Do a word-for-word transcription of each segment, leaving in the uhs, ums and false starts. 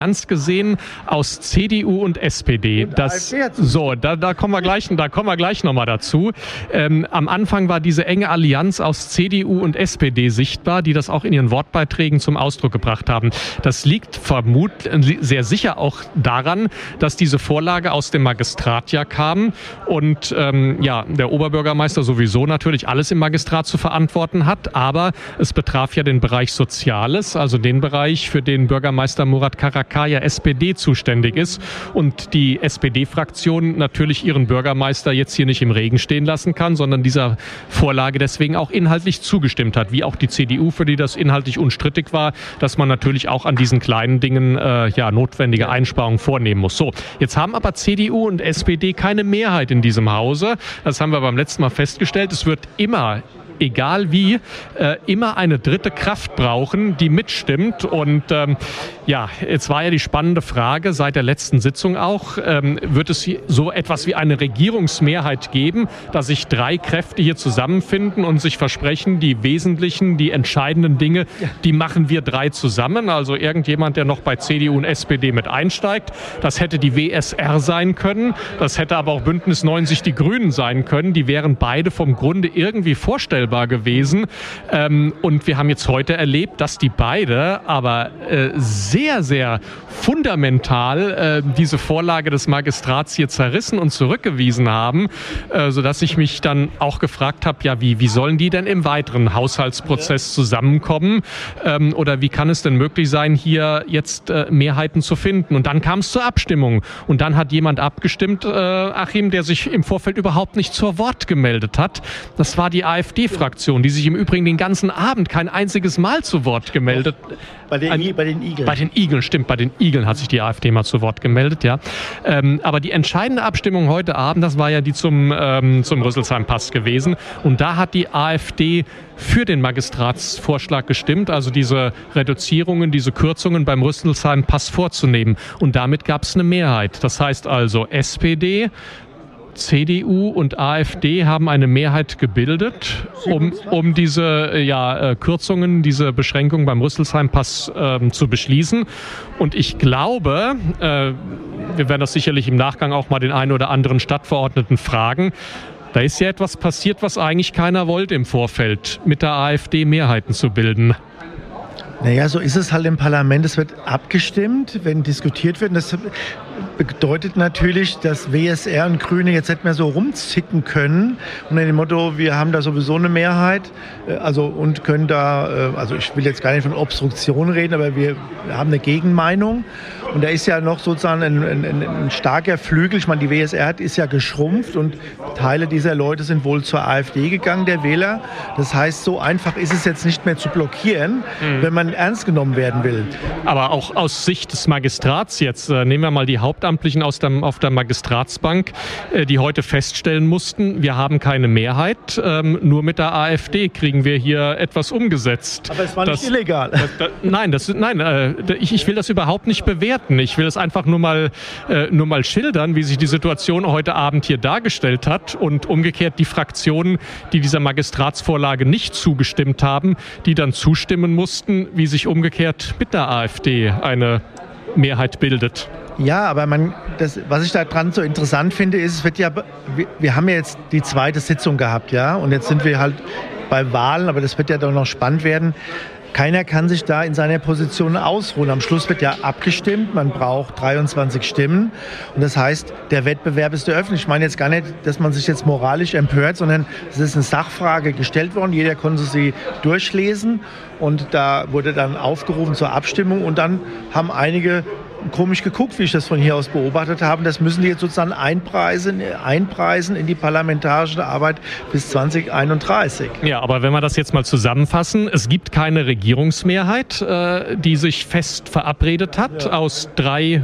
Allianz gesehen aus C D U und S P D. Das, so, da, da kommen wir gleich, da kommen wir gleich nochmal dazu. Ähm, am Anfang war diese enge Allianz aus C D U und S P D sichtbar, die das auch in ihren Wortbeiträgen zum Ausdruck gebracht haben. Das liegt vermutlich sehr sicher auch daran, dass diese Vorlage aus dem Magistrat ja kam und ähm, ja, der Oberbürgermeister sowieso natürlich alles im Magistrat zu verantworten hat, aber es betraf ja den Bereich Soziales, also den Bereich, für den Bürgermeister Murat Karakaya S P D zuständig ist und die S P D-Fraktion natürlich ihren Bürgermeister jetzt hier nicht im Regen stehen lassen kann, sondern dieser Vorlage deswegen auch inhaltlich zugestimmt hat, wie auch die C D U, für die das inhaltlich unstrittig war, dass man natürlich auch an diesen kleinen Dingen äh, ja notwendige Einsparungen vornehmen muss. So, jetzt haben aber C D U und S P D keine Mehrheit in diesem Hause. Das haben wir beim letzten Mal festgestellt. Es wird immer egal wie, äh, immer eine dritte Kraft brauchen, die mitstimmt. Und ähm, ja, jetzt war ja die spannende Frage seit der letzten Sitzung auch, ähm, wird es so etwas wie eine Regierungsmehrheit geben, dass sich drei Kräfte hier zusammenfinden und sich versprechen, die wesentlichen, die entscheidenden Dinge, die machen wir drei zusammen. Also irgendjemand, der noch bei C D U und S P D mit einsteigt. Das hätte die W S R sein können. Das hätte aber auch Bündnis neunzig Die Grünen sein können. Die wären beide vom Grunde irgendwie vorstellbar gewesen. Ähm, und wir haben jetzt heute erlebt, dass die beide aber äh, sehr, sehr fundamental äh, diese Vorlage des Magistrats hier zerrissen und zurückgewiesen haben, äh, sodass ich mich dann auch gefragt habe, ja, wie, wie sollen die denn im weiteren Haushaltsprozess zusammenkommen? Ähm, oder wie kann es denn möglich sein, hier jetzt äh, Mehrheiten zu finden? Und dann kam es zur Abstimmung. Und dann hat jemand abgestimmt, äh, Achim, der sich im Vorfeld überhaupt nicht zur Wort gemeldet hat. Das war die AfD-Fraktion, die sich im Übrigen den ganzen Abend kein einziges Mal zu Wort gemeldet hat. Bei den, I- bei den Igeln. Bei den Igeln, stimmt. Bei den Igeln hat sich die AfD mal zu Wort gemeldet, ja. Ähm, aber die entscheidende Abstimmung heute Abend, das war ja die zum, ähm, zum Rüsselsheim-Pass gewesen. Und da hat die AfD für den Magistratsvorschlag gestimmt, also diese Reduzierungen, diese Kürzungen beim Rüsselsheim-Pass vorzunehmen. Und damit gab es eine Mehrheit. Das heißt also S P D, C D U und AfD haben eine Mehrheit gebildet, um, um diese ja, Kürzungen, diese Beschränkungen beim Rüsselsheim-Pass ähm, zu beschließen. Und ich glaube, äh, wir werden das sicherlich im Nachgang auch mal den einen oder anderen Stadtverordneten fragen, da ist ja etwas passiert, was eigentlich keiner wollte im Vorfeld, mit der AfD Mehrheiten zu bilden. Naja, so ist es halt im Parlament. Es wird abgestimmt, wenn diskutiert wird. Und das bedeutet natürlich, dass W S R und Grüne jetzt nicht mehr so rumzicken können. Unter dem Motto, wir haben da sowieso eine Mehrheit. Also, und können da, also ich will jetzt gar nicht von Obstruktion reden, aber wir haben eine Gegenmeinung. Und da ist ja noch sozusagen ein, ein, ein starker Flügel. Ich meine, die W S R ist ja geschrumpft und Teile dieser Leute sind wohl zur AfD gegangen, der Wähler. Das heißt, so einfach ist es jetzt nicht mehr zu blockieren, mhm. wenn man ernst genommen werden will. Aber auch aus Sicht des Magistrats jetzt, äh, nehmen wir mal die Hauptamtlichen aus der, auf der Magistratsbank, äh, die heute feststellen mussten, wir haben keine Mehrheit, ähm, nur mit der AfD kriegen wir hier etwas umgesetzt. Aber es war das, nicht illegal. Das, das, nein, das, nein äh, ich, ich will das überhaupt nicht bewerten. Ich will es einfach nur mal, äh, nur mal schildern, wie sich die Situation heute Abend hier dargestellt hat und umgekehrt die Fraktionen, die dieser Magistratsvorlage nicht zugestimmt haben, die dann zustimmen mussten, wie sich umgekehrt mit der AfD eine Mehrheit bildet. Ja, aber man, das, was ich daran so interessant finde, ist, es wird ja, wir, wir haben ja jetzt die zweite Sitzung gehabt, ja, und jetzt sind wir halt bei Wahlen, aber das wird ja doch noch spannend werden. Keiner kann sich da in seiner Position ausruhen. Am Schluss wird ja abgestimmt, man braucht dreiundzwanzig Stimmen und das heißt, der Wettbewerb ist eröffnet. Ich meine jetzt gar nicht, dass man sich jetzt moralisch empört, sondern es ist eine Sachfrage gestellt worden, jeder konnte sie durchlesen und da wurde dann aufgerufen zur Abstimmung und dann haben einige komisch geguckt, wie ich das von hier aus beobachtet habe. Das müssen die jetzt sozusagen einpreisen, einpreisen in die parlamentarische Arbeit bis zwanzig einunddreißig. Ja, aber wenn wir das jetzt mal zusammenfassen, es gibt keine Regierungsmehrheit, äh, die sich fest verabredet hat, ja, aus drei äh,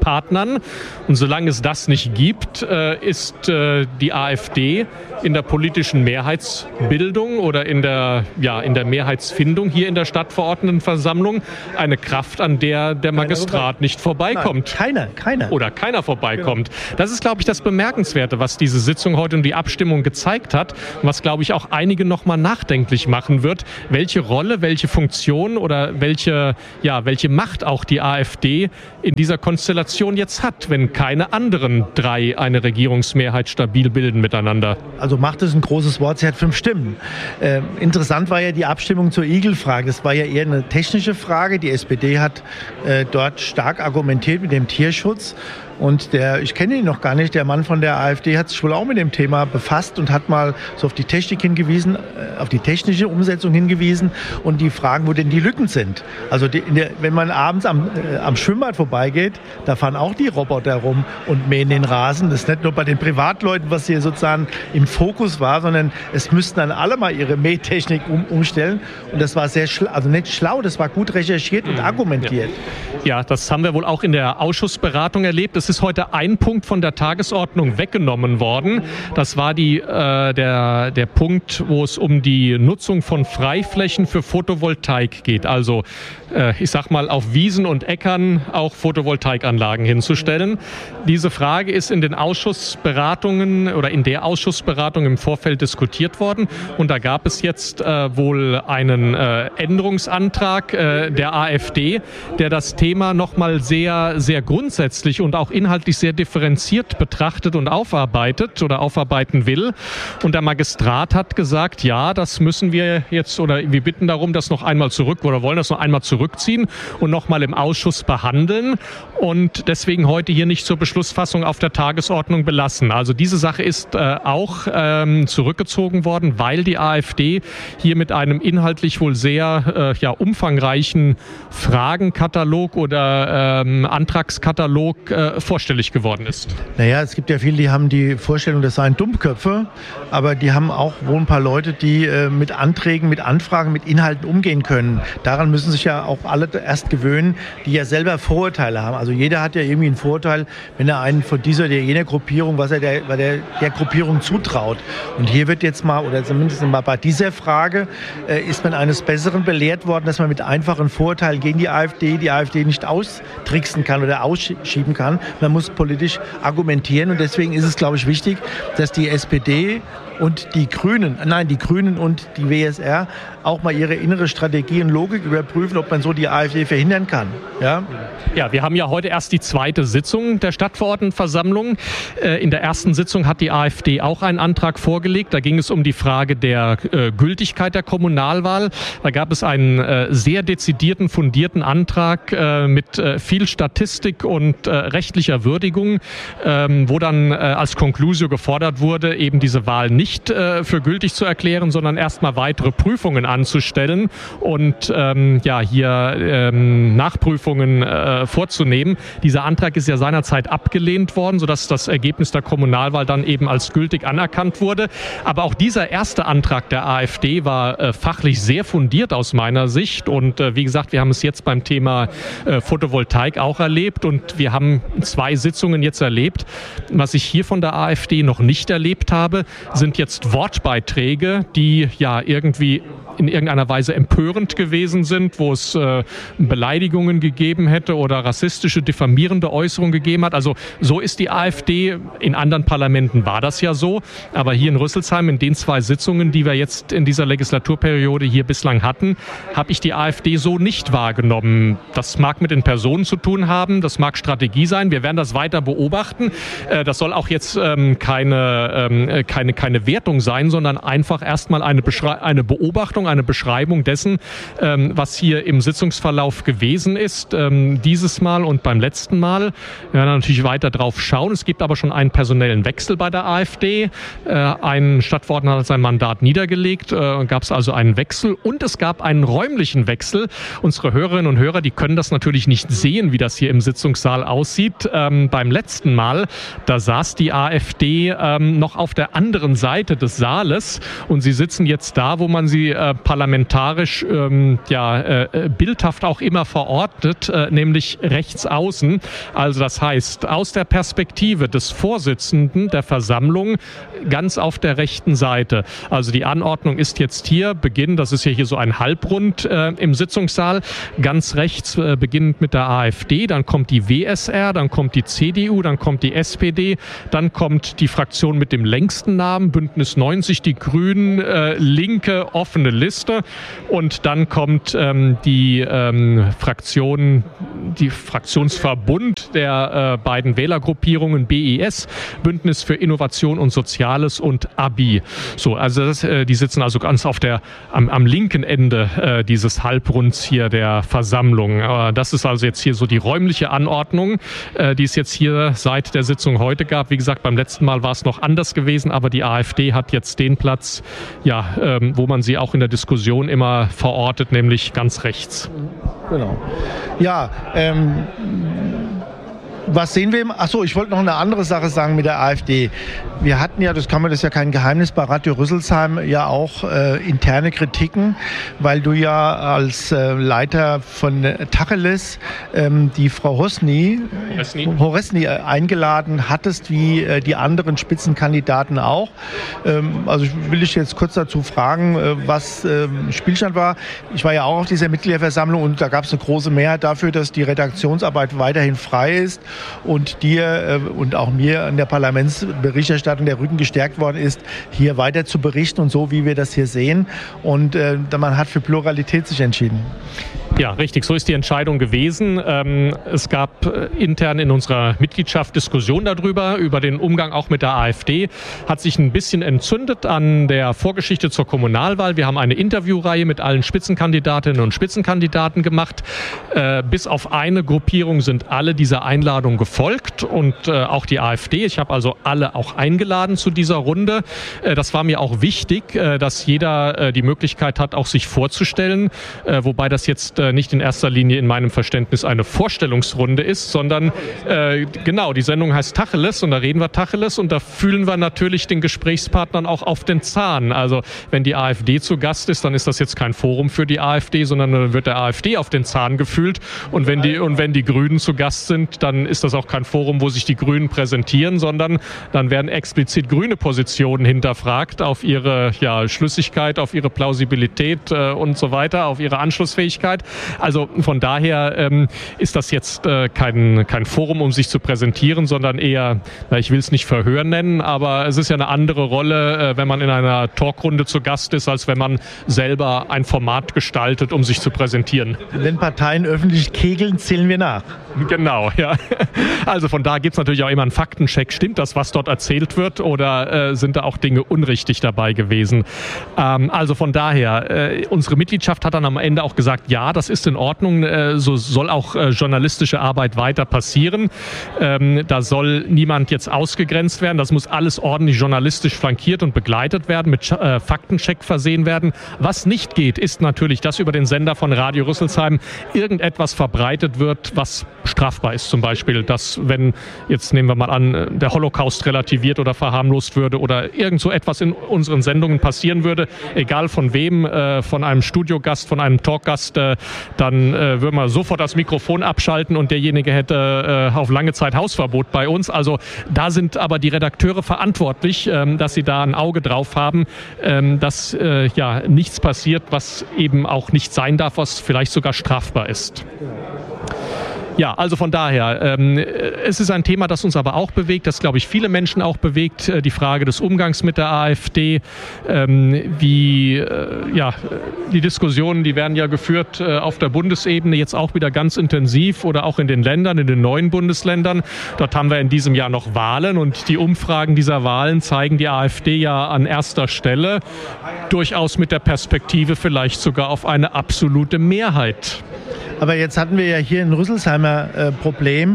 Partnern. Und solange es das nicht gibt, äh, ist äh, die AfD in der politischen Mehrheitsbildung oder in der, ja, in der Mehrheitsfindung hier in der Stadtverordnetenversammlung eine Kraft, an der der Magistrat nicht vorbeikommt. Nein, keiner, keiner. Oder keiner vorbeikommt. Genau. Das ist, glaube ich, das Bemerkenswerte, was diese Sitzung heute und die Abstimmung gezeigt hat und was, glaube ich, auch einige noch mal nachdenklich machen wird, welche Rolle, welche Funktion oder welche, ja, welche Macht auch die AfD in dieser Konstellation jetzt hat, wenn keine anderen drei eine Regierungsmehrheit stabil bilden miteinander. Also Macht ist ein großes Wort, sie hat fünf Stimmen. Äh, interessant war ja die Abstimmung zur Igelfrage. Das war ja eher eine technische Frage. Die S P D hat äh, dort stark argumentiert mit dem Tierschutz. Und der, ich kenne ihn noch gar nicht, der Mann von der AfD hat sich wohl auch mit dem Thema befasst und hat mal so auf die Technik hingewiesen, auf die technische Umsetzung hingewiesen und die Fragen, wo denn die Lücken sind. Also die, in der, wenn man abends am, äh, am Schwimmbad vorbeigeht, da fahren auch die Roboter rum und mähen den Rasen. Das ist nicht nur bei den Privatleuten, was hier sozusagen im Fokus war, sondern es müssten dann alle mal ihre Mähtechnik um, umstellen. Und das war sehr schlau, also nicht schlau, das war gut recherchiert und argumentiert. Ja. ja, das haben wir wohl auch in der Ausschussberatung erlebt. Es ist heute ein Punkt von der Tagesordnung weggenommen worden. Das war die, äh, der, der Punkt, wo es um die Nutzung von Freiflächen für Photovoltaik geht. Also äh, ich sag mal auf Wiesen und Äckern auch Photovoltaikanlagen hinzustellen. Diese Frage ist in den Ausschussberatungen oder in der Ausschussberatung im Vorfeld diskutiert worden. Und da gab es jetzt äh, wohl einen äh, Änderungsantrag äh, der AfD, der das Thema nochmal sehr, sehr grundsätzlich und auch inhaltlich sehr differenziert betrachtet und aufarbeitet oder aufarbeiten will. Und der Magistrat hat gesagt, ja, das müssen wir jetzt oder wir bitten darum, das noch einmal zurück oder wollen das noch einmal zurückziehen und noch mal im Ausschuss behandeln und deswegen heute hier nicht zur Beschlussfassung auf der Tagesordnung belassen. Also diese Sache ist äh, auch ähm, zurückgezogen worden, weil die AfD hier mit einem inhaltlich wohl sehr äh, ja, umfangreichen Fragenkatalog oder ähm, Antragskatalog äh, vorstellig geworden ist. Naja, es gibt ja viele, die haben die Vorstellung, das seien Dummköpfe, aber die haben auch wohl ein paar Leute, die äh, mit Anträgen, mit Anfragen, mit Inhalten umgehen können. Daran müssen sich ja auch alle erst gewöhnen, die ja selber Vorurteile haben. Also jeder hat ja irgendwie einen Vorurteil, wenn er einen von dieser oder jener Gruppierung, was er der, der, der Gruppierung zutraut. Und hier wird jetzt mal, oder zumindest mal bei dieser Frage, äh, ist man eines Besseren belehrt worden, dass man mit einfachen Vorurteilen gegen die AfD, die AfD nicht austricksen kann oder ausschieben kann. Man muss politisch argumentieren und deswegen ist es, glaube ich, wichtig, dass die S P D und die Grünen, nein, die Grünen und die W S R auch mal ihre innere Strategie und Logik überprüfen, ob man so die AfD verhindern kann. Ja, ja, wir haben ja heute erst die zweite Sitzung der Stadtverordnetenversammlung. In der ersten Sitzung hat die AfD auch einen Antrag vorgelegt. Da ging es um die Frage der äh, Gültigkeit der Kommunalwahl. Da gab es einen äh, sehr dezidierten, fundierten Antrag äh, mit äh, viel Statistik und äh, rechtlicher Würdigung, ähm, wo dann äh, als Conclusio gefordert wurde, eben diese Wahl nicht äh, für gültig zu erklären, sondern erstmal weitere Prüfungen anzustellen und ähm, ja hier ähm, Nachprüfungen äh, vorzunehmen. Dieser Antrag ist ja seinerzeit abgelehnt worden, sodass das Ergebnis der Kommunalwahl dann eben als gültig anerkannt wurde. Aber auch dieser erste Antrag der AfD war äh, fachlich sehr fundiert aus meiner Sicht und äh, wie gesagt, wir haben es jetzt beim Thema äh, Photovoltaik auch erlebt und wir haben zwei Sitzungen jetzt erlebt. Was ich hier von der AfD noch nicht erlebt habe, sind jetzt Wortbeiträge, die ja irgendwie in irgendeiner Weise empörend gewesen sind, wo es äh, Beleidigungen gegeben hätte oder rassistische, diffamierende Äußerungen gegeben hat. Also so ist die AfD, in anderen Parlamenten war das ja so, aber hier in Rüsselsheim in den zwei Sitzungen, die wir jetzt in dieser Legislaturperiode hier bislang hatten, habe ich die AfD so nicht wahrgenommen. Das mag mit den Personen zu tun haben, das mag Strategie sein, wir werden das weiter beobachten. Äh, das soll auch jetzt ähm, keine, ähm, keine, keine Wertung sein, sondern einfach erstmal eine, Beschrei- eine Beobachtung, eine Beschreibung dessen, ähm, was hier im Sitzungsverlauf gewesen ist, ähm, dieses Mal und beim letzten Mal. Wir werden natürlich weiter drauf schauen. Es gibt aber schon einen personellen Wechsel bei der AfD. Äh, ein Stadtverordneter hat sein Mandat niedergelegt, äh, gab es also einen Wechsel und es gab einen räumlichen Wechsel. Unsere Hörerinnen und Hörer, die können das natürlich nicht sehen, wie das hier im Sitzungssaal aussieht. Ähm, beim letzten Mal, da saß die AfD ähm, noch auf der anderen Seite des Saales und sie sitzen jetzt da, wo man sie äh, parlamentarisch ähm, ja, äh, bildhaft auch immer verordnet, äh, nämlich rechts außen. Also das heißt, aus der Perspektive des Vorsitzenden der Versammlung ganz auf der rechten Seite. Also die Anordnung ist jetzt hier, Beginn, das ist ja hier so ein Halbrund äh, im Sitzungssaal, ganz rechts äh, beginnend mit der AfD, dann kommt die W S R, dann kommt die C D U, dann kommt die S P D, dann kommt die Fraktion mit dem längsten Namen, Bündnis neunzig, die Grünen, äh, linke offene Liste und dann kommt ähm, die ähm, Fraktion, die Fraktionsverbund der äh, beiden Wählergruppierungen B I S, Bündnis für Innovation und Soziales und A B I. So, also das, äh, die sitzen also ganz auf der am, am linken Ende äh, dieses Halbrunds hier der Versammlung. Äh, das ist also jetzt hier so die räumliche Anordnung, äh, die es jetzt hier seit der Sitzung heute gab. Wie gesagt, beim letzten Mal war es noch anders gewesen, aber die AfD hat jetzt den Platz, ja, ähm, wo man sie auch in der Diskussion immer verortet, nämlich ganz rechts. Genau. Ja, ähm, was sehen wir? Achso, ich wollte noch eine andere Sache sagen mit der AfD. Wir hatten ja, das kann man, das ist ja kein Geheimnis, bei Radio Rüsselsheim ja auch äh, interne Kritiken, weil du ja als äh, Leiter von Tacheles ähm, die Frau Hosny, Horesny äh, eingeladen hattest, wie äh, die anderen Spitzenkandidaten auch. Ähm, also ich will dich jetzt kurz dazu fragen, äh, was äh, Spielstand war. Ich war ja auch auf dieser Mitgliederversammlung und da gab es eine große Mehrheit dafür, dass die Redaktionsarbeit weiterhin frei ist und dir äh, und auch mir in der Parlamentsberichterstattung der Rücken gestärkt worden ist, hier weiter zu berichten und so, wie wir das hier sehen. Und äh, man hat für Pluralität sich entschieden. Ja, richtig, so ist die Entscheidung gewesen. Ähm, es gab äh, intern in unserer Mitgliedschaft Diskussion darüber, über den Umgang auch mit der AfD. Hat sich ein bisschen entzündet an der Vorgeschichte zur Kommunalwahl. Wir haben eine Interviewreihe mit allen Spitzenkandidatinnen und Spitzenkandidaten gemacht. Äh, bis auf eine Gruppierung sind alle dieser Einladung gefolgt und äh, auch die AfD. Ich habe also alle auch eingeladen zu dieser Runde. Äh, das war mir auch wichtig, äh, dass jeder äh, die Möglichkeit hat, auch sich vorzustellen, äh, wobei das jetzt äh, nicht in erster Linie in meinem Verständnis eine Vorstellungsrunde ist, sondern äh, genau, die Sendung heißt Tacheles und da reden wir Tacheles und da fühlen wir natürlich den Gesprächspartnern auch auf den Zahn. Also wenn die AfD zu Gast ist, dann ist das jetzt kein Forum für die AfD, sondern dann wird der AfD auf den Zahn gefühlt und wenn die, und wenn die Grünen zu Gast sind, dann ist das auch kein Forum, wo sich die Grünen präsentieren, sondern dann werden explizit grüne Positionen hinterfragt auf ihre ja, Schlüssigkeit, auf ihre Plausibilität äh, und so weiter, auf ihre Anschlussfähigkeit. Also von daher ähm, ist das jetzt äh, kein, kein Forum, um sich zu präsentieren, sondern eher, na, ich will es nicht Verhör nennen, aber es ist ja eine andere Rolle, äh, wenn man in einer Talkrunde zu Gast ist, als wenn man selber ein Format gestaltet, um sich zu präsentieren. Wenn Parteien öffentlich kegeln, zählen wir nach. Genau, ja. Also von da gibt es natürlich auch immer einen Faktencheck. Stimmt das, was dort erzählt wird, oder äh, sind da auch Dinge unrichtig dabei gewesen? Ähm, also von daher, äh, unsere Mitgliedschaft hat dann am Ende auch gesagt, ja, das ist in Ordnung, äh, so soll auch äh, journalistische Arbeit weiter passieren. Ähm, da soll niemand jetzt ausgegrenzt werden. Das muss alles ordentlich journalistisch flankiert und begleitet werden, mit äh, Faktencheck versehen werden. Was nicht geht, ist natürlich, dass über den Sender von Radio Rüsselsheim irgendetwas verbreitet wird, was strafbar ist. Zum Beispiel, dass, wenn, jetzt nehmen wir mal an, der Holocaust relativiert oder verharmlost würde oder irgend so etwas in unseren Sendungen passieren würde, egal von wem, äh, von einem Studiogast, von einem Talkgast, äh, dann äh, würden wir sofort das Mikrofon abschalten und derjenige hätte äh, auf lange Zeit Hausverbot bei uns. Also da sind aber die Redakteure verantwortlich, ähm, dass sie da ein Auge drauf haben, ähm, dass äh, ja nichts passiert, was eben auch nicht sein darf, was vielleicht sogar strafbar ist. Ja, also von daher, ähm, es ist ein Thema, das uns aber auch bewegt, das, glaube ich, viele Menschen auch bewegt, äh, die Frage des Umgangs mit der AfD, ähm, wie, äh, ja, die Diskussionen, die werden ja geführt äh, auf der Bundesebene jetzt auch wieder ganz intensiv oder auch in den Ländern, in den neuen Bundesländern. Dort haben wir in diesem Jahr noch Wahlen und die Umfragen dieser Wahlen zeigen die AfD ja an erster Stelle, durchaus mit der Perspektive vielleicht sogar auf eine absolute Mehrheit. Aber jetzt hatten wir ja hier ein Rüsselsheimer äh, Problem.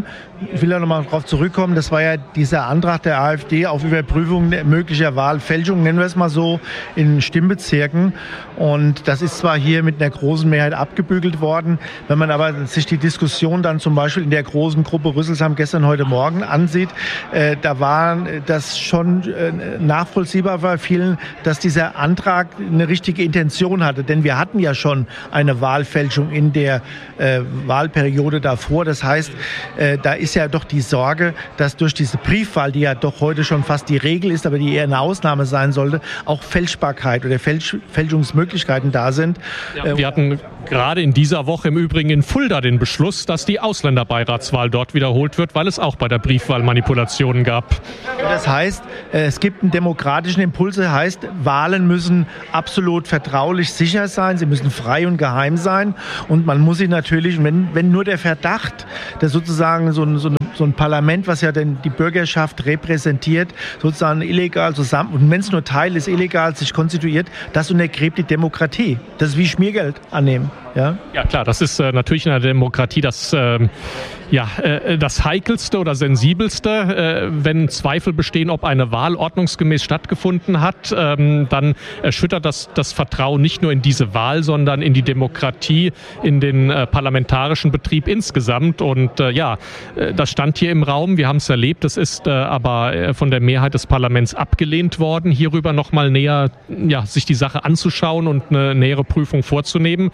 ich will da nochmal drauf zurückkommen, das war ja dieser Antrag der AfD auf Überprüfung möglicher Wahlfälschung, nennen wir es mal so, in Stimmbezirken. Und das ist zwar hier mit einer großen Mehrheit abgebügelt worden, wenn man aber sich die Diskussion dann zum Beispiel in der großen Gruppe Rüsselsheim gestern, heute Morgen ansieht, äh, da war das schon äh, nachvollziehbar bei vielen, dass dieser Antrag eine richtige Intention hatte. Denn wir hatten ja schon eine Wahlfälschung in der äh, Wahlperiode davor. Das heißt, äh, da ist ja doch die Sorge, dass durch diese Briefwahl, die ja doch heute schon fast die Regel ist, aber die eher eine Ausnahme sein sollte, auch Fälschbarkeit oder Fälsch Fälschungsmöglichkeiten da sind. Ja, wir hatten gerade in dieser Woche im Übrigen in Fulda den Beschluss, dass die Ausländerbeiratswahl dort wiederholt wird, weil es auch bei der Briefwahl Manipulationen gab. Das heißt, es gibt einen demokratischen Impuls, das heißt, Wahlen müssen absolut vertraulich sicher sein, sie müssen frei und geheim sein und man muss sich natürlich, wenn, wenn nur der Verdacht, dass sozusagen so ein, so, ein, so ein Parlament, was ja denn die Bürgerschaft repräsentiert, sozusagen illegal zusammen, und wenn es nur Teil ist, illegal sich konstituiert, das untergräbt die Demokratie. Das ist wie Schmiergeld annehmen. Ja, ja klar, das ist äh, natürlich in der Demokratie das, äh, ja, äh, das Heikelste oder Sensibelste. Äh, wenn Zweifel bestehen, ob eine Wahl ordnungsgemäß stattgefunden hat, ähm, dann erschüttert das das Vertrauen nicht nur in diese Wahl, sondern in die Demokratie, in den äh, parlamentarischen Betrieb insgesamt. Und äh, ja, äh, das stand hier im Raum. Wir haben es erlebt. Es ist äh, aber äh, von der Mehrheit des Parlaments abgelehnt worden, hierüber noch mal näher, ja, sich die Sache anzuschauen und eine nähere Prüfung vorzunehmen.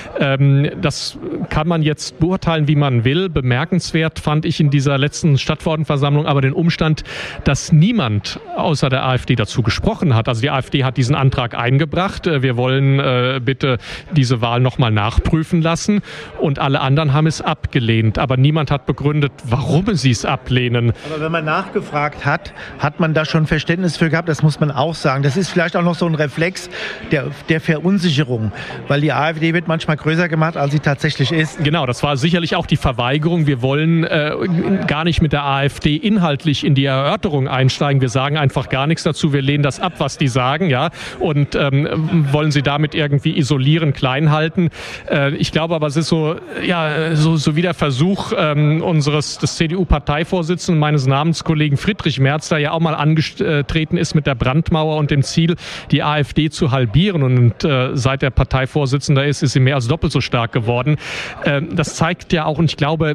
Das kann man jetzt beurteilen, wie man will. Bemerkenswert fand ich in dieser letzten Stadtverordnetenversammlung aber den Umstand, dass niemand außer der AfD dazu gesprochen hat. Also die AfD hat diesen Antrag eingebracht. Wir wollen äh, bitte diese Wahl nochmal nachprüfen lassen. Und alle anderen haben es abgelehnt. Aber niemand hat begründet, warum sie es ablehnen. Aber wenn man nachgefragt hat, hat man da schon Verständnis für gehabt. Das muss man auch sagen. Das ist vielleicht auch noch so ein Reflex der, der Verunsicherung. Weil die AfD wird manchmal größer gemacht, als sie tatsächlich ist. Genau, das war sicherlich auch die Verweigerung. Wir wollen äh, gar nicht mit der AfD inhaltlich in die Erörterung einsteigen. Wir sagen einfach gar nichts dazu. Wir lehnen das ab, was die sagen, ja, und ähm, wollen sie damit irgendwie isolieren, klein halten. Äh, ich glaube aber, es ist so, ja, so, so wie der Versuch ähm, unseres des C D U-Parteivorsitzenden, meines Namenskollegen Friedrich Merz, der ja auch mal angetreten ist mit der Brandmauer und dem Ziel, die AfD zu halbieren. Und äh, seit der Parteivorsitzender ist, ist sie mehr als doppelt so stark geworden. Das zeigt ja auch, und ich glaube,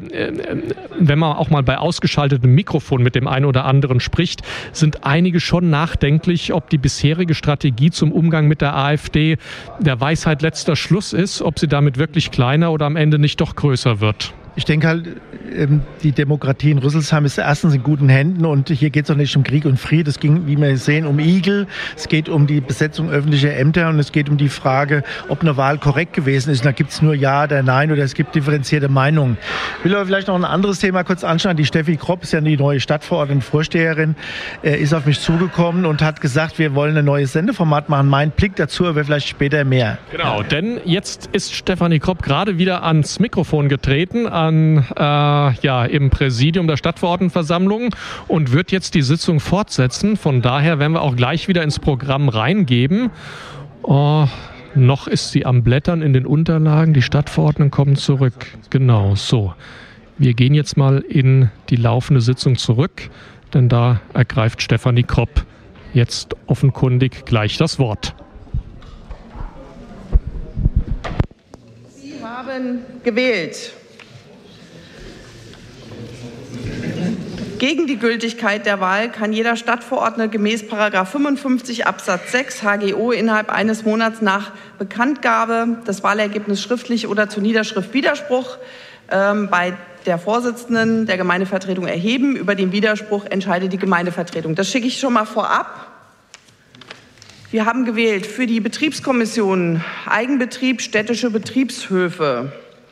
wenn man auch mal bei ausgeschaltetem Mikrofon mit dem einen oder anderen spricht, sind einige schon nachdenklich, ob die bisherige Strategie zum Umgang mit der AfD der Weisheit letzter Schluss ist, ob sie damit wirklich kleiner oder am Ende nicht doch größer wird. Ich denke halt, die Demokratie in Rüsselsheim ist erstens in guten Händen und hier geht es auch nicht um Krieg und Frieden. Es ging, wie wir sehen, um Igel, es geht um die Besetzung öffentlicher Ämter und es geht um die Frage, ob eine Wahl korrekt gewesen ist. Und da gibt es nur Ja oder Nein oder es gibt differenzierte Meinungen. Ich will aber vielleicht noch ein anderes Thema kurz anschauen. Die Steffi Kropp ist ja die neue Stadtverordnetenvorsteherin, ist auf mich zugekommen und hat gesagt, wir wollen ein neues Sendeformat machen. Mein Blick dazu, aber vielleicht später mehr. Genau, denn jetzt ist Stefanie Kropp gerade wieder ans Mikrofon getreten, an, äh, ja, im Präsidium der Stadtverordnetenversammlung und wird jetzt die Sitzung fortsetzen. Von daher werden wir auch gleich wieder ins Programm reingeben. Oh, noch ist sie am Blättern in den Unterlagen. Die Stadtverordneten kommen zurück. Genau, so. Wir gehen jetzt mal in die laufende Sitzung zurück, denn da ergreift Stefanie Kropp jetzt offenkundig gleich das Wort. Sie haben gewählt. Gegen die Gültigkeit der Wahl kann jeder Stadtverordnete gemäß Paragraph fünfundfünfzig Absatz sechs H G O innerhalb eines Monats nach Bekanntgabe des Wahlergebnisses schriftlich oder zur Niederschrift Widerspruch ähm, bei der Vorsitzenden der Gemeindevertretung erheben. Über den Widerspruch entscheidet die Gemeindevertretung. Das schicke ich schon mal vorab. Wir haben gewählt für die Betriebskommission Eigenbetrieb, städtische Betriebshöfe.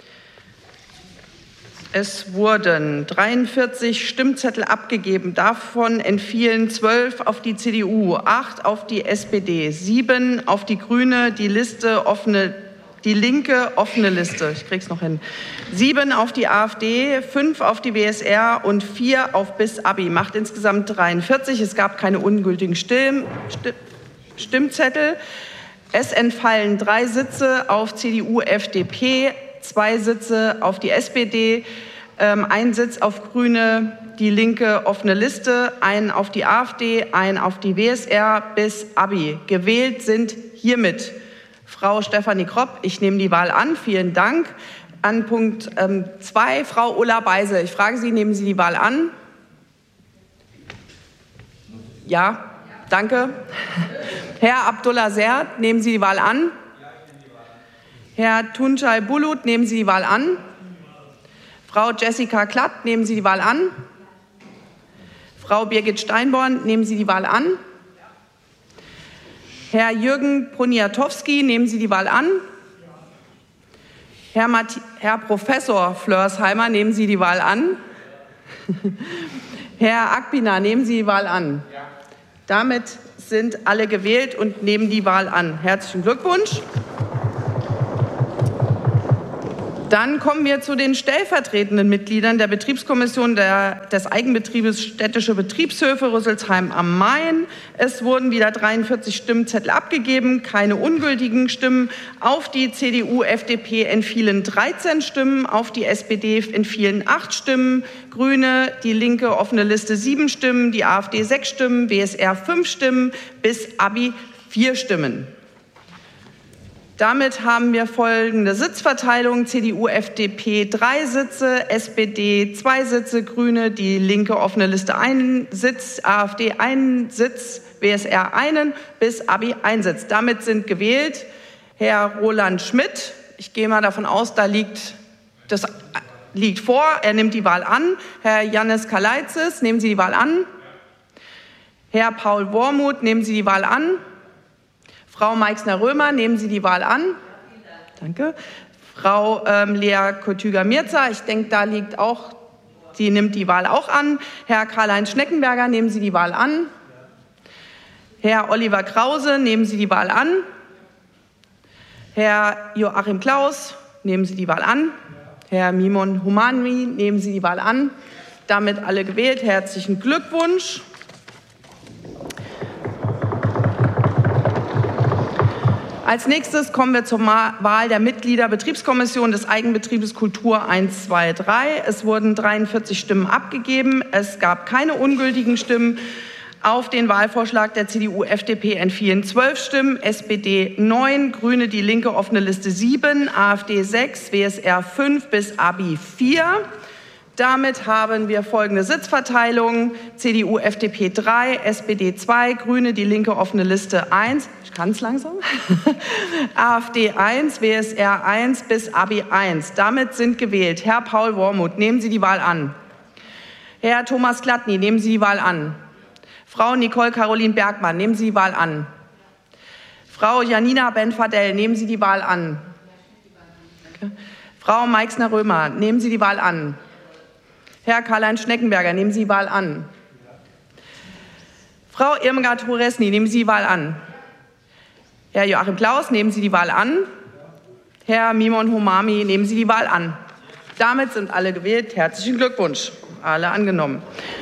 Es wurden dreiundvierzig Stimmzettel abgegeben. Davon entfielen zwölf auf die C D U, acht auf die S P D, sieben auf die Grüne, die Liste offene, die Linke offene Liste. Ich krieg's noch hin. Sieben auf die AfD, fünf auf die W S R und vier auf bis Abi. Macht insgesamt dreiundvierzig. Es gab keine ungültigen Stimm, Stimmzettel. Es entfallen drei Sitze auf C D U, F D P, zwei Sitze auf die S P D. ähm, ein Sitz auf Grüne, die Linke, offene Liste, einen auf die AfD, einen auf die W S R bis Abi. Gewählt sind hiermit Frau Stefanie Kropp. Ich nehme die Wahl an. Vielen Dank. An Punkt zwei, ähm, Frau Ulla Beise. Ich frage Sie, nehmen Sie die Wahl an? Ja, danke. Herr Abdullah Sert, nehmen Sie die Wahl an? Herr Tuncay Bulut, nehmen Sie die Wahl an? Frau Jessica Klatt, nehmen Sie die Wahl an? Frau Birgit Steinborn, nehmen Sie die Wahl an? Herr Jürgen Poniatowski, nehmen Sie die Wahl an? Herr, Mathi- Herr Professor Flörsheimer, nehmen Sie die Wahl an? Herr Akpina, nehmen Sie die Wahl an? Ja. Damit sind alle gewählt und nehmen die Wahl an. Herzlichen Glückwunsch. Dann kommen wir zu den stellvertretenden Mitgliedern der Betriebskommission der, des Eigenbetriebes Städtische Betriebshöfe Rüsselsheim am Main. Es wurden wieder dreiundvierzig Stimmzettel abgegeben, keine ungültigen Stimmen. Auf die C D U, F D P entfielen dreizehn Stimmen, auf die S P D entfielen acht Stimmen, Grüne, die Linke, offene Liste sieben Stimmen, die AfD sechs Stimmen, W S R fünf Stimmen, bis Abi vier Stimmen. Damit haben wir folgende Sitzverteilung: C D U, F D P drei Sitze, S P D zwei Sitze, Grüne, die Linke, offene Liste einen Sitz, AfD einen Sitz, W S R einen, bis Abi ein Sitz. Damit sind gewählt Herr Roland Schmidt. Ich gehe mal davon aus, da liegt das liegt vor. Er nimmt die Wahl an. Herr Jannis Kalaitzis, nehmen Sie die Wahl an. Herr Paul Wormuth, nehmen Sie die Wahl an. Frau Meixner-Römer, nehmen Sie die Wahl an. Danke. Frau ähm, Lea Kotüger-Mirza, ich denke, da liegt auch, sie nimmt die Wahl auch an. Herr Karl-Heinz Schneckenberger, nehmen Sie die Wahl an. Herr Oliver Krause, nehmen Sie die Wahl an. Herr Joachim Klaus, nehmen Sie die Wahl an. Herr Mimon Humani, nehmen Sie die Wahl an. Damit alle gewählt. Herzlichen Glückwunsch. Als nächstes kommen wir zur Wahl der Mitglieder Betriebskommission des Eigenbetriebes Kultur eins, zwei, drei. Es wurden dreiundvierzig Stimmen abgegeben. Es gab keine ungültigen Stimmen. Auf den Wahlvorschlag der C D U, F D P entfielen zwölf Stimmen, S P D neun, Grüne, die Linke, offene Liste sieben, AfD sechs, W S R fünf, bis Abi vier. Damit haben wir folgende Sitzverteilung: C D U, F D P drei, S P D zwei, Grüne, die Linke, offene Liste eins, ich kann es langsam, AfD eins, W S R eins, bis Abi eins. Damit sind gewählt Herr Paul Wormuth, nehmen Sie die Wahl an. Herr Thomas Klattny, nehmen Sie die Wahl an. Frau Nicole Caroline Bergmann, nehmen Sie die Wahl an. Frau Janina Ben-Fadel, nehmen Sie die Wahl an. Okay. Frau Meixner-Römer, nehmen Sie die Wahl an. Herr Karl-Heinz Schneckenberger, nehmen Sie die Wahl an. Frau Irmgard Horesny, nehmen Sie die Wahl an. Herr Joachim Klaus, nehmen Sie die Wahl an. Herr Mimon Humami, nehmen Sie die Wahl an. Damit sind alle gewählt. Herzlichen Glückwunsch. Alle angenommen.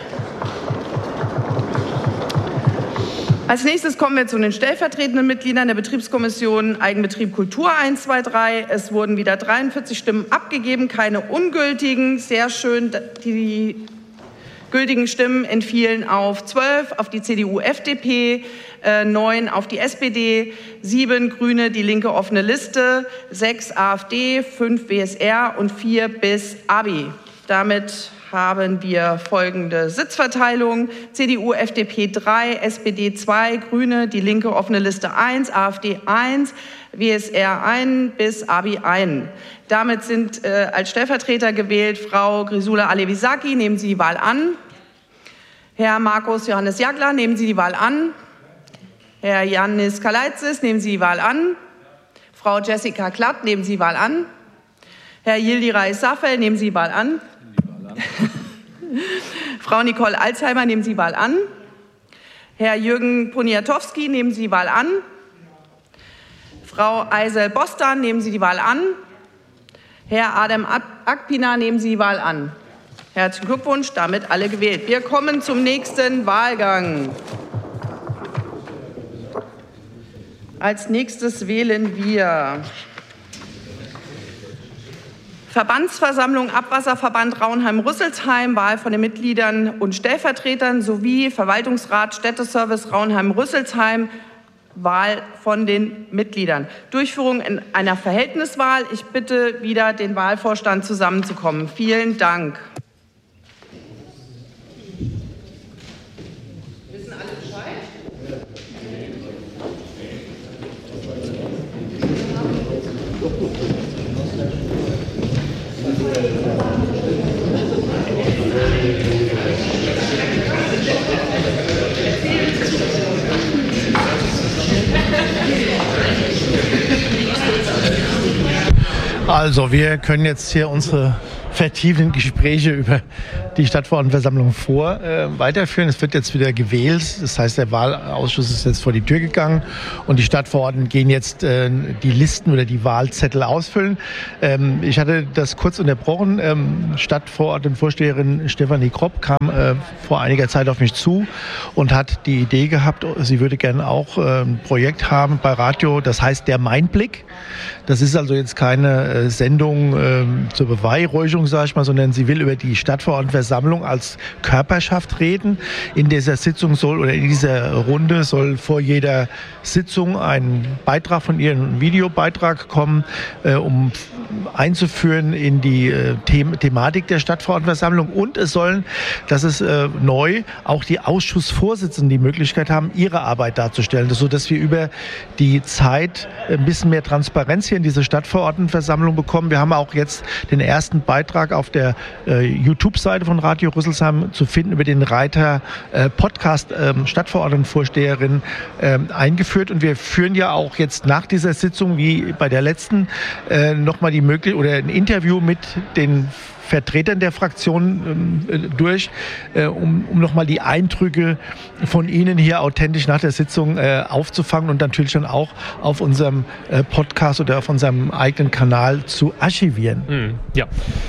Als nächstes kommen wir zu den stellvertretenden Mitgliedern der Betriebskommission Eigenbetrieb Kultur eins, zwei, drei. Es wurden wieder dreiundvierzig Stimmen abgegeben, keine ungültigen. Sehr schön, die gültigen Stimmen entfielen auf zwölf, auf die C D U, F D P, äh, neun auf die S P D, sieben Grüne, die Linke, offene Liste, sechs AfD, fünf W S R und vier bis Abi. Damit haben wir folgende Sitzverteilung: C D U, F D P drei, S P D zwei, Grüne, die Linke, offene Liste eins, AfD eins, W S R eins bis Abi eins. Damit sind äh, als Stellvertreter gewählt Frau Grisula Alevisaki, nehmen Sie die Wahl an. Herr Markus Johannes Jagler, nehmen Sie die Wahl an. Herr Jannis Kalaitzis, nehmen Sie die Wahl an. Frau Jessica Klatt, nehmen Sie die Wahl an. Herr Yildiray Safel, nehmen Sie die Wahl an. Frau Nicole Alzheimer, nehmen Sie die Wahl an. Herr Jürgen Poniatowski, nehmen Sie die Wahl an. Frau Aysel Bostan, nehmen Sie die Wahl an. Herr Adem Akpina, nehmen Sie die Wahl an. Herzlichen Glückwunsch, damit alle gewählt. Wir kommen zum nächsten Wahlgang. Als nächstes wählen wir Verbandsversammlung Abwasserverband Raunheim-Rüsselsheim, Wahl von den Mitgliedern und Stellvertretern sowie Verwaltungsrat Städteservice Raunheim-Rüsselsheim, Wahl von den Mitgliedern. Durchführung in einer Verhältniswahl. Ich bitte wieder den Wahlvorstand zusammenzukommen. Vielen Dank. Wissen alle Bescheid? Also wir können jetzt hier unsere vertiefenden Gespräche über die Stadtverordnetenversammlung vor äh, weiterführen. Es wird jetzt wieder gewählt. Das heißt, der Wahlausschuss ist jetzt vor die Tür gegangen und die Stadtverordneten gehen jetzt äh, die Listen oder die Wahlzettel ausfüllen. Ähm, ich hatte das kurz unterbrochen. Ähm, Stadtverordnetenvorsteherin Stefanie Kropp kam äh, vor einiger Zeit auf mich zu und hat die Idee gehabt, sie würde gerne auch äh, ein Projekt haben bei Radio, das heißt der Mainblick. Das ist also jetzt keine äh, Sendung äh, zur Beweihräucherung, sage ich mal, sondern sie will über die Stadtverordnetenversammlung als Körperschaft reden. In dieser Sitzung soll oder in dieser Runde soll vor jeder Sitzung ein Beitrag von ihr, ein Videobeitrag kommen, äh, um einzuführen in die äh, The- Thematik der Stadtverordnetenversammlung. Und es sollen, das ist äh, neu, auch die Ausschussvorsitzenden die Möglichkeit haben, ihre Arbeit darzustellen, sodass wir über die Zeit ein bisschen mehr Transparenz hier in diese Stadtverordnetenversammlung bekommen. Wir haben auch jetzt den ersten Beitrag auf der äh, YouTube-Seite von Radio Rüsselsheim zu finden über den Reiter äh, Podcast äh, Stadtverordnetenvorsteherin äh, eingeführt. Und wir führen ja auch jetzt nach dieser Sitzung, wie bei der letzten, äh, nochmal die Möglichkeit oder ein Interview mit den Vertretern der Fraktion äh, durch, äh, um, um nochmal die Eindrücke von Ihnen hier authentisch nach der Sitzung äh, aufzufangen und natürlich dann auch auf unserem äh, Podcast oder auf unserem eigenen Kanal zu archivieren. Mhm, ja.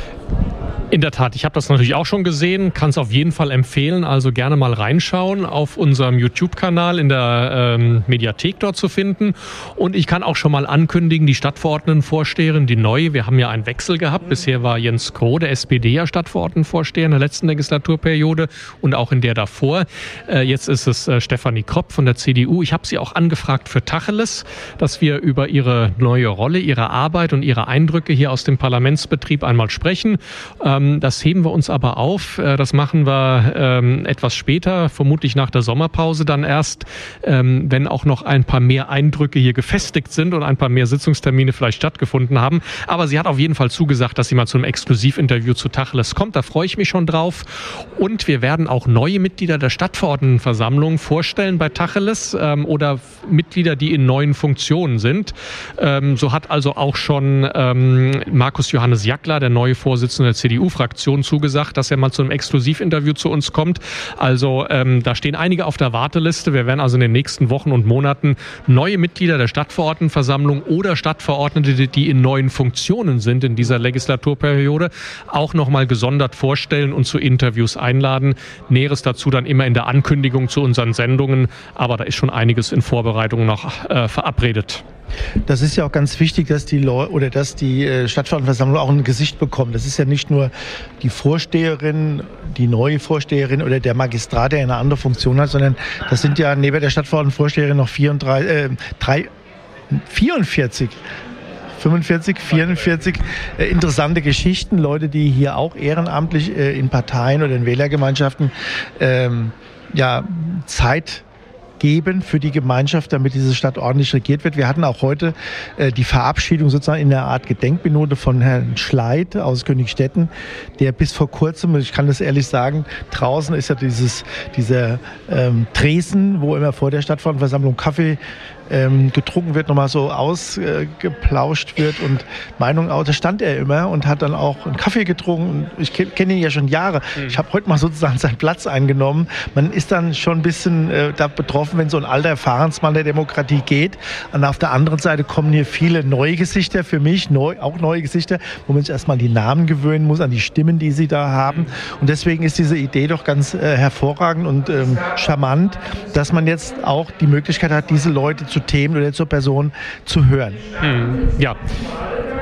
In der Tat, ich habe das natürlich auch schon gesehen, kann es auf jeden Fall empfehlen, also gerne mal reinschauen, auf unserem YouTube-Kanal in der ähm, Mediathek dort zu finden. Und ich kann auch schon mal ankündigen, die Stadtverordnetenvorsteherin, die neue, wir haben ja einen Wechsel gehabt, bisher war Jens Kroh, der S P D, ja Stadtverordnetenvorsteher in der letzten Legislaturperiode und auch in der davor. Äh, jetzt ist es äh, Stefanie Kropp von der C D U. Ich habe sie auch angefragt für Tacheles, dass wir über ihre neue Rolle, ihre Arbeit und ihre Eindrücke hier aus dem Parlamentsbetrieb einmal sprechen. Ähm, Das heben wir uns aber auf. Das machen wir ähm, etwas später, vermutlich nach der Sommerpause dann erst, ähm, wenn auch noch ein paar mehr Eindrücke hier gefestigt sind und ein paar mehr Sitzungstermine vielleicht stattgefunden haben. Aber sie hat auf jeden Fall zugesagt, dass sie mal zu einem Exklusivinterview zu Tacheles kommt. Da freue ich mich schon drauf. Und wir werden auch neue Mitglieder der Stadtverordnetenversammlung vorstellen bei Tacheles ähm, oder Mitglieder, die in neuen Funktionen sind. Ähm, so hat also auch schon ähm, Markus Johannes Jackler, der neue Vorsitzende der C D U-Fraktion, zugesagt, dass er mal zu einem Exklusivinterview zu uns kommt. Also ähm, da stehen einige auf der Warteliste. Wir werden also in den nächsten Wochen und Monaten neue Mitglieder der Stadtverordnetenversammlung oder Stadtverordnete, die in neuen Funktionen sind in dieser Legislaturperiode, auch nochmal gesondert vorstellen und zu Interviews einladen. Näheres dazu dann immer in der Ankündigung zu unseren Sendungen. Aber da ist schon einiges in Vorbereitung noch äh, verabredet. Das ist ja auch ganz wichtig, dass die Leute oder dass die Stadtverordnetenversammlung auch ein Gesicht bekommt. Das ist ja nicht nur die Vorsteherin, die neue Vorsteherin oder der Magistrat, der eine andere Funktion hat, sondern das sind ja neben der Stadtverordnetenvorsteherin noch vierunddreißig, äh, drei, vierundvierzig fünfundvierzig, vierundvierzig äh, interessante Geschichten, Leute, die hier auch ehrenamtlich äh, in Parteien oder in Wählergemeinschaften ähm, ja, Zeit geben für die Gemeinschaft, damit diese Stadt ordentlich regiert wird. Wir hatten auch heute äh, die Verabschiedung sozusagen in einer Art Gedenkminute von Herrn Schleit aus Königstetten, der bis vor kurzem, ich kann das ehrlich sagen, draußen ist ja dieses, dieser ähm, Tresen, wo immer vor der Stadtverordnetenversammlung Kaffee ähm, getrunken wird, nochmal so ausgeplauscht äh, wird und Meinungen aus. Da stand er immer und hat dann auch einen Kaffee getrunken. Ich kenne ihn ja schon Jahre. Mhm. Ich habe heute mal sozusagen seinen Platz eingenommen. Man ist dann schon ein bisschen äh, da betroffen, wenn so ein alter Erfahrensmann der Demokratie geht. Und auf der anderen Seite kommen hier viele neue Gesichter für mich, neu, auch neue Gesichter, wo man sich erstmal an die Namen gewöhnen muss, an die Stimmen, die sie da haben. Und deswegen ist diese Idee doch ganz äh, hervorragend und ähm, charmant, dass man jetzt auch die Möglichkeit hat, diese Leute zu Themen oder zur Person zu hören. Hm, ja.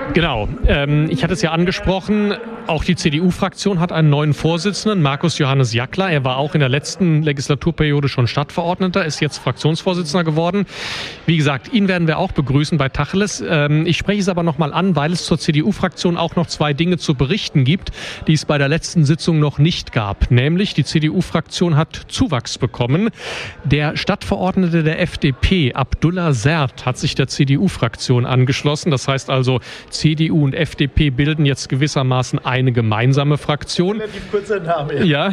Genau. Ähm, ich hatte es ja angesprochen, auch die C D U-Fraktion hat einen neuen Vorsitzenden, Markus Johannes Jackler. Er war auch in der letzten Legislaturperiode schon Stadtverordneter, ist jetzt Fraktionsvorsitzender geworden. Wie gesagt, ihn werden wir auch begrüßen bei Tacheles. Ähm, ich spreche es aber nochmal an, weil es zur C D U-Fraktion auch noch zwei Dinge zu berichten gibt, die es bei der letzten Sitzung noch nicht gab. Nämlich, die C D U-Fraktion hat Zuwachs bekommen. Der Stadtverordnete der F D P, Abdullah Sert, hat sich der C D U-Fraktion angeschlossen. Das heißt also, C D U und F D P bilden jetzt gewissermaßen eine gemeinsame Fraktion. Relativ kurzer Name. Ja,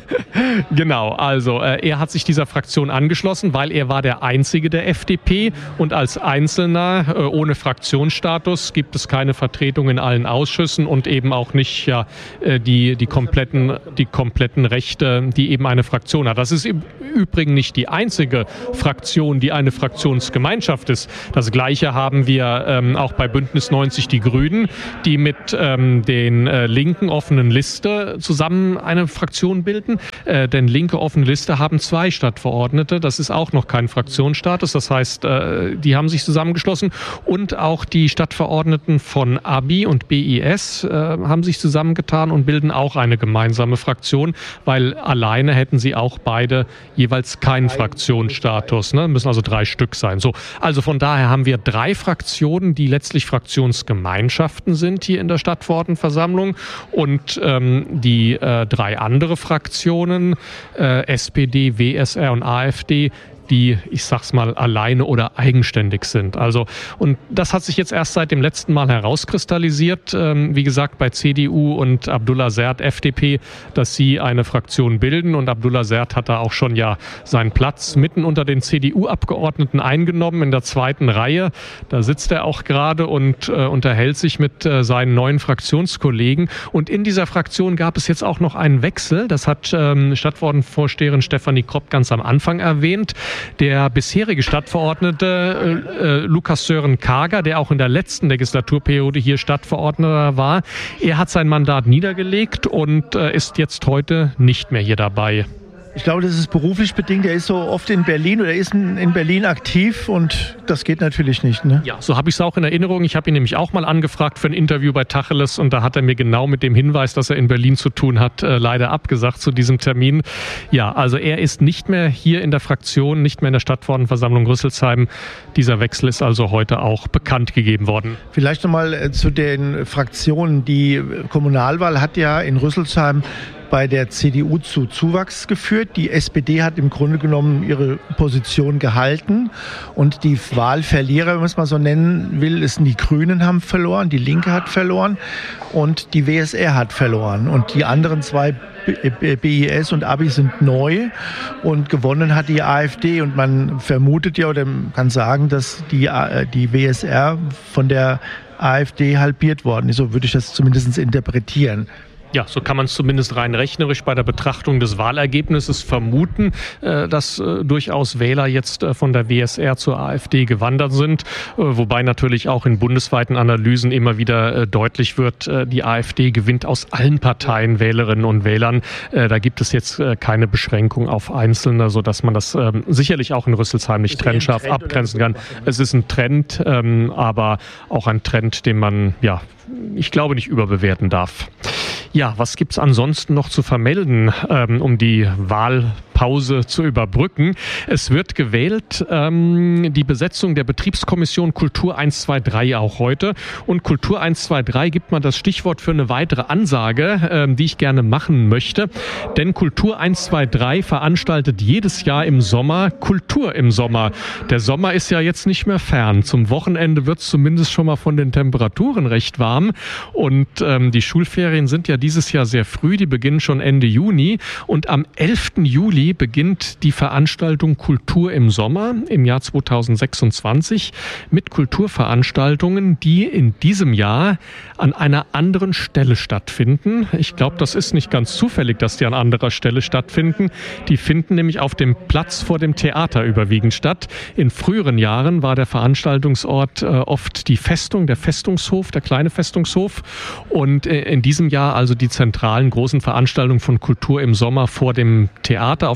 genau. Also äh, er hat sich dieser Fraktion angeschlossen, weil er war der Einzige der F D P und als Einzelner äh, ohne Fraktionsstatus gibt es keine Vertretung in allen Ausschüssen und eben auch nicht ja, äh, die, die, kompletten, die kompletten Rechte, die eben eine Fraktion hat. Das ist im Übrigen nicht die einzige Fraktion, die eine Fraktionsgemeinschaft ist. Das Gleiche haben wir ähm, auch bei Bündnis neunzig Die Grünen, die mit ähm, den äh, linken offenen Liste zusammen eine Fraktion bilden. Äh, denn linke offene Liste haben zwei Stadtverordnete. Das ist auch noch kein Fraktionsstatus. Das heißt, äh, die haben sich zusammengeschlossen. Und auch die Stadtverordneten von A B I und B I S äh, haben sich zusammengetan und bilden auch eine gemeinsame Fraktion, weil alleine hätten sie auch beide jeweils keinen Fraktionsstatus. Ne? Müssen also drei Stück sein. So, also von daher haben wir drei Fraktionen, die letztlich Fraktionsgemeinschaften sind hier in der Stadtverordnetenversammlung und ähm, die äh, drei andere Fraktionen, äh, S P D, W S R und AfD, die, ich sag's mal, alleine oder eigenständig sind. Also, und das hat sich jetzt erst seit dem letzten Mal herauskristallisiert, ähm, wie gesagt, bei C D U und Abdullah Sert, F D P, dass sie eine Fraktion bilden und Abdullah Sert hat da auch schon ja seinen Platz mitten unter den C D U-Abgeordneten eingenommen, in der zweiten Reihe. Da sitzt er auch gerade und äh, unterhält sich mit äh, seinen neuen Fraktionskollegen. Und in dieser Fraktion gab es jetzt auch noch einen Wechsel. Das hat ähm, Stadtverordnetenvorsteherin Stefanie Kropp ganz am Anfang erwähnt. Der bisherige Stadtverordnete äh, äh, Lukas Sören Kager, der auch in der letzten Legislaturperiode hier Stadtverordneter war, er hat sein Mandat niedergelegt und äh, ist jetzt heute nicht mehr hier dabei. Ich glaube, das ist beruflich bedingt. Er ist so oft in Berlin oder ist in Berlin aktiv und das geht natürlich nicht. Ne? Ja, so habe ich es auch in Erinnerung. Ich habe ihn nämlich auch mal angefragt für ein Interview bei Tacheles und da hat er mir genau mit dem Hinweis, dass er in Berlin zu tun hat, äh, leider abgesagt zu diesem Termin. Ja, also er ist nicht mehr hier in der Fraktion, nicht mehr in der Stadtverordnetenversammlung Rüsselsheim. Dieser Wechsel ist also heute auch bekannt gegeben worden. Vielleicht nochmal äh, zu den Fraktionen. Die Kommunalwahl hat ja in Rüsselsheim bei der C D U zu Zuwachs geführt. Die S P D hat im Grunde genommen ihre Position gehalten und die Wahlverlierer, wenn man es mal so nennen will, ist die Grünen haben verloren, die Linke hat verloren und die W S R hat verloren und die anderen zwei B I S und A B I sind neu und gewonnen hat die AfD und man vermutet ja oder kann sagen, dass die, die W S R von der AfD halbiert worden ist. So würde ich das zumindest interpretieren. Ja, so kann man es zumindest rein rechnerisch bei der Betrachtung des Wahlergebnisses vermuten, äh, dass äh, durchaus Wähler jetzt äh, von der W S R zur AfD gewandert sind, äh, wobei natürlich auch in bundesweiten Analysen immer wieder äh, deutlich wird, äh, die AfD gewinnt aus allen Parteien Wählerinnen und Wählern. Äh, da gibt es jetzt äh, keine Beschränkung auf Einzelne, sodass man das äh, sicherlich auch in Rüsselsheim nicht trennscharf abgrenzen kann. Es ist ein Trend, ähm, aber auch ein Trend, den man, ja, ich glaube, nicht überbewerten darf. Ja, was gibt's ansonsten noch zu vermelden, ähm, um die Wahlpause zu überbrücken? Es wird gewählt, ähm, die Besetzung der Betriebskommission Kultur eins zwei drei auch heute. Und Kultur eins zwei drei gibt man das Stichwort für eine weitere Ansage, ähm, die ich gerne machen möchte. Denn Kultur eins zwei drei veranstaltet jedes Jahr im Sommer Kultur im Sommer. Der Sommer ist ja jetzt nicht mehr fern. Zum Wochenende wird's zumindest schon mal von den Temperaturen recht warm. Und ähm, die Schulferien sind ja dieses Jahr sehr früh, die beginnen schon Ende Juni und am elften Juli beginnt die Veranstaltung Kultur im Sommer im Jahr zweitausendsechsundzwanzig mit Kulturveranstaltungen, die in diesem Jahr an einer anderen Stelle stattfinden. Ich glaube, das ist nicht ganz zufällig, dass die an anderer Stelle stattfinden. Die finden nämlich auf dem Platz vor dem Theater überwiegend statt. In früheren Jahren war der Veranstaltungsort äh, oft die Festung, der Festungshof, der kleine Festungshof und äh, in diesem Jahr also die zentralen großen Veranstaltungen von Kultur im Sommer vor dem Theater auf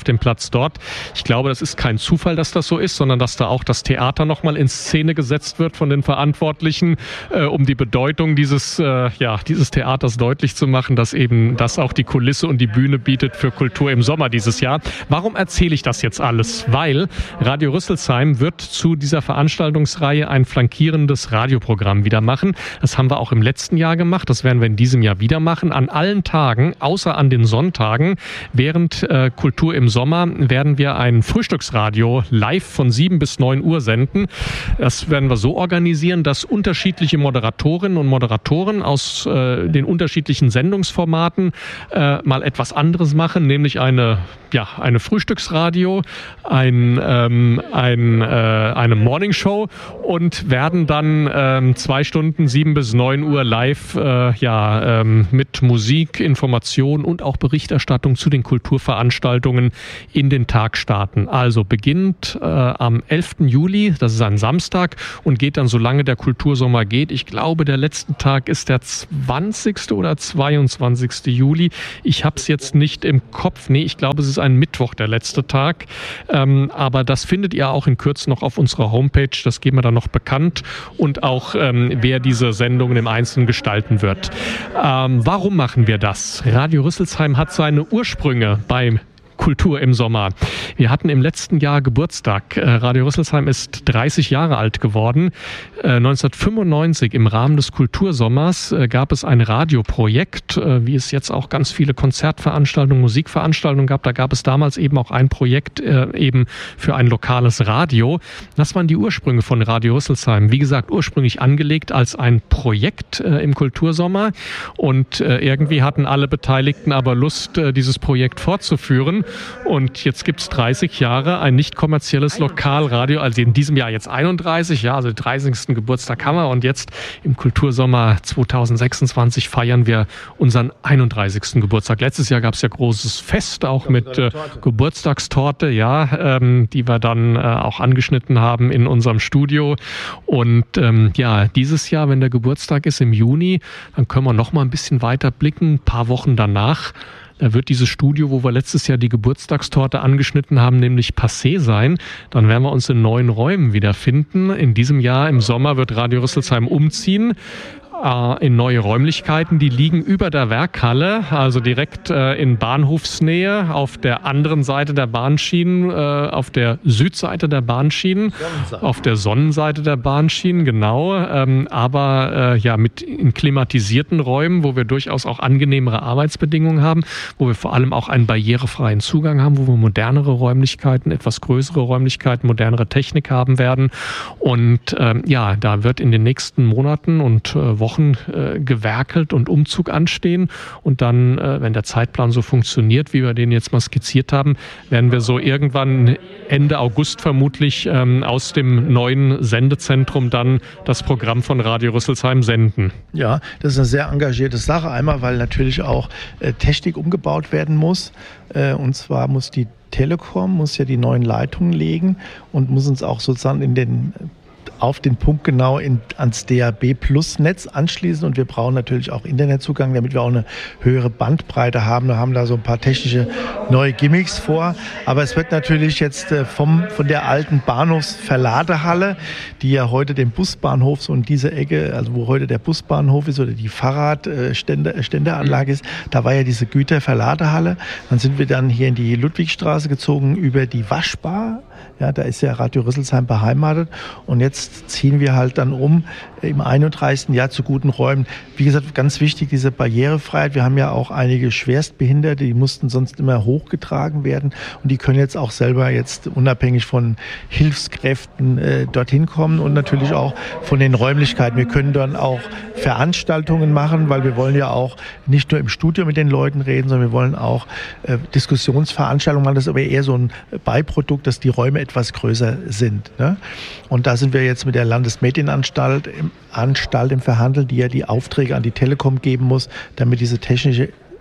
auf dem Platz dort. Ich glaube, das ist kein Zufall, dass das so ist, sondern dass da auch das Theater nochmal in Szene gesetzt wird von den Verantwortlichen, äh, um die Bedeutung dieses, äh, ja, dieses Theaters deutlich zu machen, dass eben das auch die Kulisse und die Bühne bietet für Kultur im Sommer dieses Jahr. Warum erzähle ich das jetzt alles? Weil Radio Rüsselsheim wird zu dieser Veranstaltungsreihe ein flankierendes Radioprogramm wieder machen. Das haben wir auch im letzten Jahr gemacht. Das werden wir in diesem Jahr wieder machen. An allen Tagen, außer an den Sonntagen, während äh, Kultur im Sommer, werden wir ein Frühstücksradio live von sieben bis neun Uhr senden. Das werden wir so organisieren, dass unterschiedliche Moderatorinnen und Moderatoren aus äh, den unterschiedlichen Sendungsformaten äh, mal etwas anderes machen, nämlich eine, ja, eine Frühstücksradio, ein, ähm, ein, äh, eine Morningshow und werden dann ähm, zwei Stunden, sieben bis neun Uhr live äh, ja, ähm, mit Musik, Information und auch Berichterstattung zu den Kulturveranstaltungen in den Tag starten. Also beginnt äh, am elften Juli, das ist ein Samstag, und geht dann, solange der Kultursommer geht. Ich glaube, der letzte Tag ist der zwanzigste oder zweiundzwanzigste Juli. Ich habe es jetzt nicht im Kopf. Nee, ich glaube, es ist ein Mittwoch, der letzte Tag. Ähm, aber das findet ihr auch in Kürze noch auf unserer Homepage. Das geben wir dann noch bekannt. Und auch, ähm, wer diese Sendungen im Einzelnen gestalten wird. Ähm, warum machen wir das? Radio Rüsselsheim hat seine Ursprünge beim Kultur im Sommer. Wir hatten im letzten Jahr Geburtstag. Radio Rüsselsheim ist dreißig Jahre alt geworden. neunzehnhundertfünfundneunzig im Rahmen des Kultursommers gab es ein Radioprojekt, wie es jetzt auch ganz viele Konzertveranstaltungen, Musikveranstaltungen gab. Da gab es damals eben auch ein Projekt eben für ein lokales Radio. Das waren die Ursprünge von Radio Rüsselsheim. Wie gesagt, ursprünglich angelegt als ein Projekt im Kultursommer. Und irgendwie hatten alle Beteiligten aber Lust, dieses Projekt fortzuführen. Und jetzt gibt es dreißig Jahre ein nicht kommerzielles Lokalradio, also in diesem Jahr jetzt einunddreißig, ja, also den dreißigsten Geburtstag haben wir, und jetzt im Kultursommer zweitausendsechsundzwanzig feiern wir unseren einunddreißigsten Geburtstag. Letztes Jahr gab es ja großes Fest, auch mit äh, Geburtstagstorte, ja, ähm, die wir dann äh, auch angeschnitten haben in unserem Studio. Und ähm, ja, dieses Jahr, wenn der Geburtstag ist im Juni, dann können wir noch mal ein bisschen weiter blicken, ein paar Wochen danach. Da wird dieses Studio, wo wir letztes Jahr die Geburtstagstorte angeschnitten haben, nämlich passé sein. Dann werden wir uns in neuen Räumen wiederfinden. In diesem Jahr im Sommer wird Radio Rüsselsheim umziehen in neue Räumlichkeiten. Die liegen über der Werkhalle, also direkt äh, in Bahnhofsnähe, auf der anderen Seite der Bahnschienen, äh, auf der Südseite der Bahnschienen, auf der Sonnenseite der Bahnschienen, genau, ähm, aber äh, ja mit in klimatisierten Räumen, wo wir durchaus auch angenehmere Arbeitsbedingungen haben, wo wir vor allem auch einen barrierefreien Zugang haben, wo wir modernere Räumlichkeiten, etwas größere Räumlichkeiten, modernere Technik haben werden. Und ähm, ja, da wird in den nächsten Monaten und äh, Wochen äh, gewerkelt und Umzug anstehen. Und dann, äh, wenn der Zeitplan so funktioniert, wie wir den jetzt mal skizziert haben, werden wir so irgendwann Ende August vermutlich ähm, aus dem neuen Sendezentrum dann das Programm von Radio Rüsselsheim senden. Ja, das ist eine sehr engagierte Sache. Einmal, weil natürlich auch äh, Technik umgebaut werden muss. Äh, und zwar muss die Telekom muss ja die neuen Leitungen legen und muss uns auch sozusagen in den auf den Punkt genau in, ans D A B-Plus-Netz anschließen, und wir brauchen natürlich auch Internetzugang, damit wir auch eine höhere Bandbreite haben. Wir haben da so ein paar technische neue Gimmicks vor, aber es wird natürlich jetzt vom, von der alten Bahnhofsverladehalle, die ja heute den Busbahnhof so in diese Ecke, also wo heute der Busbahnhof ist oder die Fahrradständeranlage ist, da war ja diese Güterverladehalle. Dann sind wir dann hier in die Ludwigstraße gezogen über die Waschbar. Ja, da ist ja Radio Rüsselsheim beheimatet, und jetzt ziehen wir halt dann um im einunddreißigsten Jahr zu guten Räumen. Wie gesagt, ganz wichtig, diese Barrierefreiheit. Wir haben ja auch einige Schwerstbehinderte, die mussten sonst immer hochgetragen werden, und die können jetzt auch selber jetzt unabhängig von Hilfskräften äh, dorthin kommen und natürlich auch von den Räumlichkeiten. Wir können dann auch Veranstaltungen machen, weil wir wollen ja auch nicht nur im Studio mit den Leuten reden, sondern wir wollen auch äh, Diskussionsveranstaltungen machen. Das ist aber eher so ein Beiprodukt, dass die Räume etwas größer sind. Ne? Und da sind wir jetzt mit der Landesmedienanstalt im, Anstalt im Verhandeln, die ja die Aufträge an die Telekom geben muss, damit diese technische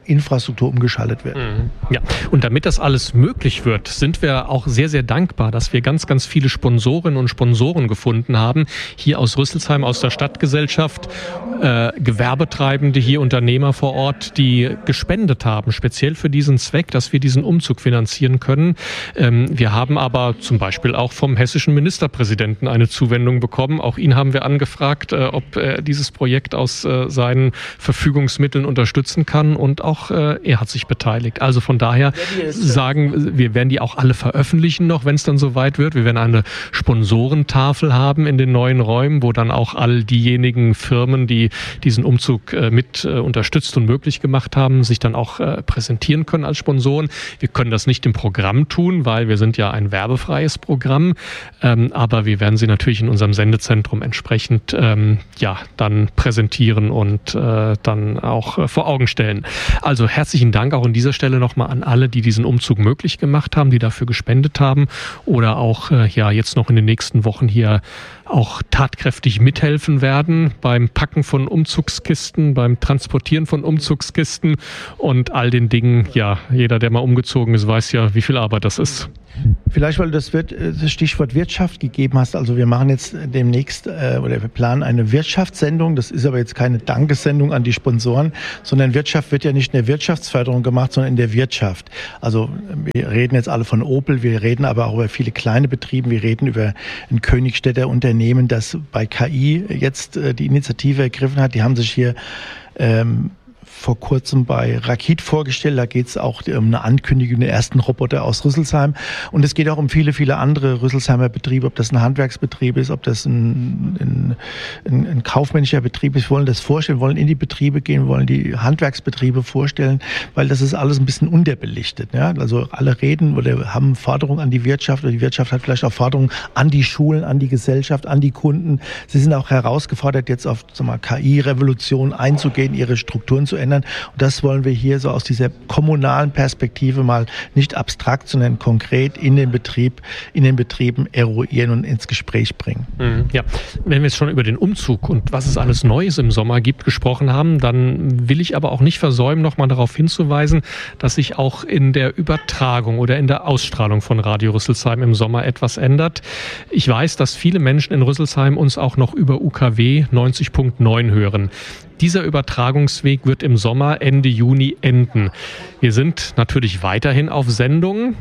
Infrastruktur umgeschaltet wird. Ja, und damit das alles möglich wird, sind wir auch sehr, sehr dankbar, dass wir ganz, ganz viele Sponsorinnen und Sponsoren gefunden haben, hier aus Rüsselsheim, aus der Stadtgesellschaft, äh, Gewerbetreibende, hier Unternehmer vor Ort, die gespendet haben, speziell für diesen Zweck, dass wir diesen Umzug finanzieren können. Ähm, wir haben aber zum Beispiel auch vom hessischen Ministerpräsidenten eine Zuwendung bekommen. Auch ihn haben wir angefragt, äh, ob er dieses Projekt aus äh, seinen Verfügungsmitteln unterstützen kann, und auch äh, er hat sich beteiligt. Also von daher sagen, wir werden die auch alle veröffentlichen noch, wenn es dann soweit wird. Wir werden eine Sponsorentafel haben in den neuen Räumen, wo dann auch all diejenigen Firmen, die diesen Umzug äh, mit äh, unterstützt und möglich gemacht haben, sich dann auch äh, präsentieren können als Sponsoren. Wir können das nicht im Programm tun, weil wir sind ja ein werbefreies Programm, ähm, aber wir werden sie natürlich in unserem Sendezentrum entsprechend ähm, ja dann präsentieren und äh, dann auch äh, vor Augen stellen. Also herzlichen Dank auch an dieser Stelle nochmal an alle, die diesen Umzug möglich gemacht haben, die dafür gespendet haben oder auch äh, ja jetzt noch in den nächsten Wochen hier auch tatkräftig mithelfen werden beim Packen von Umzugskisten, beim Transportieren von Umzugskisten und all den Dingen. Ja, jeder, der mal umgezogen ist, weiß ja, wie viel Arbeit das ist. Vielleicht, weil du das, wird, das Stichwort Wirtschaft gegeben hast. Also wir machen jetzt demnächst äh, oder wir planen eine Wirtschaftssendung. Das ist aber jetzt keine Dankessendung an die Sponsoren, sondern Wirtschaft wird ja nicht in der Wirtschaftsförderung gemacht, sondern in der Wirtschaft. Also wir reden jetzt alle von Opel, wir reden aber auch über viele kleine Betriebe. Wir reden über ein Königstädter Unternehmen, das bei K I jetzt äh, die Initiative ergriffen hat. Die haben sich hier ähm, vor kurzem bei Rakit vorgestellt. Da geht es auch um eine Ankündigung der ersten Roboter aus Rüsselsheim. Und es geht auch um viele, viele andere Rüsselsheimer Betriebe, ob das ein Handwerksbetrieb ist, ob das ein, ein, ein kaufmännischer Betrieb ist. Wir wollen das vorstellen, wollen in die Betriebe gehen, wollen die Handwerksbetriebe vorstellen, weil das ist alles ein bisschen unterbelichtet. Ja? Also alle reden oder haben Forderungen an die Wirtschaft, oder die Wirtschaft hat vielleicht auch Forderungen an die Schulen, an die Gesellschaft, an die Kunden. Sie sind auch herausgefordert, jetzt auf sag mal, K I-Revolution einzugehen, ihre Strukturen zu ändern. Und das wollen wir hier so aus dieser kommunalen Perspektive mal nicht abstrakt, sondern konkret in den Betrieb, in den Betrieben eruieren und ins Gespräch bringen. Ja, wenn wir jetzt schon über den Umzug und was es alles Neues im Sommer gibt gesprochen haben, dann will ich aber auch nicht versäumen, nochmal darauf hinzuweisen, dass sich auch in der Übertragung oder in der Ausstrahlung von Radio Rüsselsheim im Sommer etwas ändert. Ich weiß, dass viele Menschen in Rüsselsheim uns auch noch über U K W neunzig Punkt neun hören. Dieser Übertragungsweg wird im Sommer Ende Juni enden. Wir sind natürlich weiterhin auf Sendung,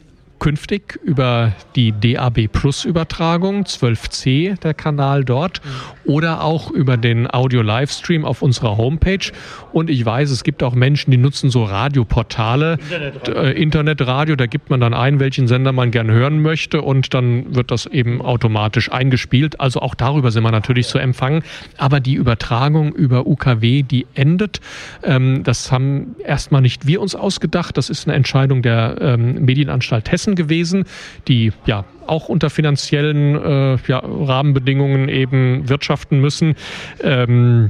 künftig über die D A B Plus Übertragung, zwölf C, der Kanal dort, oder auch über den Audio-Livestream auf unserer Homepage. Und ich weiß, es gibt auch Menschen, die nutzen so Radioportale, Internetradio. Äh, Internetradio, da gibt man dann ein, welchen Sender man gern hören möchte, und dann wird das eben automatisch eingespielt. Also auch darüber sind wir natürlich zu empfangen. Aber die Übertragung über U K W, die endet. Ähm, das haben erstmal nicht wir uns ausgedacht. Das ist eine Entscheidung der ähm, Medienanstalt Hessen gewesen, die ja auch unter finanziellen äh, ja, Rahmenbedingungen eben wirtschaften müssen. Ähm,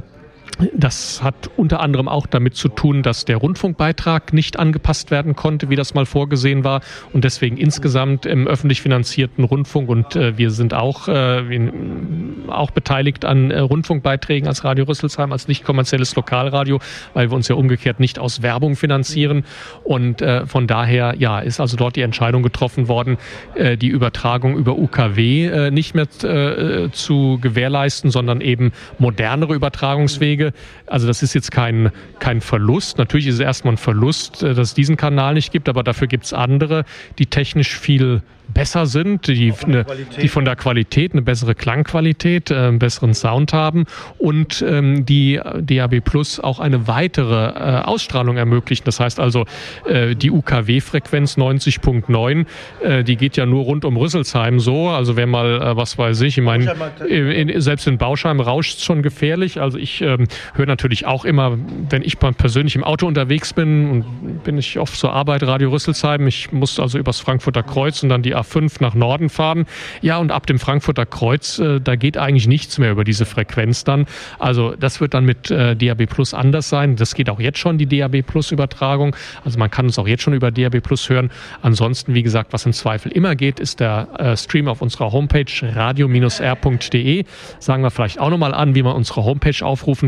Das hat unter anderem auch damit zu tun, dass der Rundfunkbeitrag nicht angepasst werden konnte, wie das mal vorgesehen war, und deswegen insgesamt im öffentlich finanzierten Rundfunk, und äh, wir sind auch, äh, auch beteiligt an äh, Rundfunkbeiträgen als Radio Rüsselsheim, als nicht kommerzielles Lokalradio, weil wir uns ja umgekehrt nicht aus Werbung finanzieren, und äh, von daher ja ist also dort die Entscheidung getroffen worden, äh, die Übertragung über U K W äh, nicht mehr äh, zu gewährleisten, sondern eben modernere Übertragungswege. Also das ist jetzt kein, kein Verlust. Natürlich ist es erstmal ein Verlust, dass es diesen Kanal nicht gibt, aber dafür gibt es andere, die technisch viel besser sind, die, eine, die von der Qualität eine bessere Klangqualität, äh, einen besseren Sound haben, und ähm, die D A B Plus auch eine weitere äh, Ausstrahlung ermöglichen. Das heißt also, äh, die U K W-Frequenz neunzig Punkt neun, äh, die geht ja nur rund um Rüsselsheim so. Also wer mal, äh, was weiß ich, ich meine, in, selbst in Bauschheim rauscht es schon gefährlich. Also ich ähm, höre natürlich auch immer, wenn ich persönlich im Auto unterwegs bin, und bin ich oft zur Arbeit, Radio Rüsselsheim, ich muss also übers Frankfurter Kreuz und dann die A fünf nach Norden fahren. Ja, und ab dem Frankfurter Kreuz, äh, da geht eigentlich nichts mehr über diese Frequenz dann. Also das wird dann mit äh, D A B Plus anders sein. Das geht auch jetzt schon, die D A B Plus Übertragung. Also man kann uns auch jetzt schon über D A B Plus hören. Ansonsten, wie gesagt, was im Zweifel immer geht, ist der äh, Stream auf unserer Homepage radio Bindestrich r Punkt d e. Sagen wir vielleicht auch nochmal an, wie man unsere Homepage aufrufen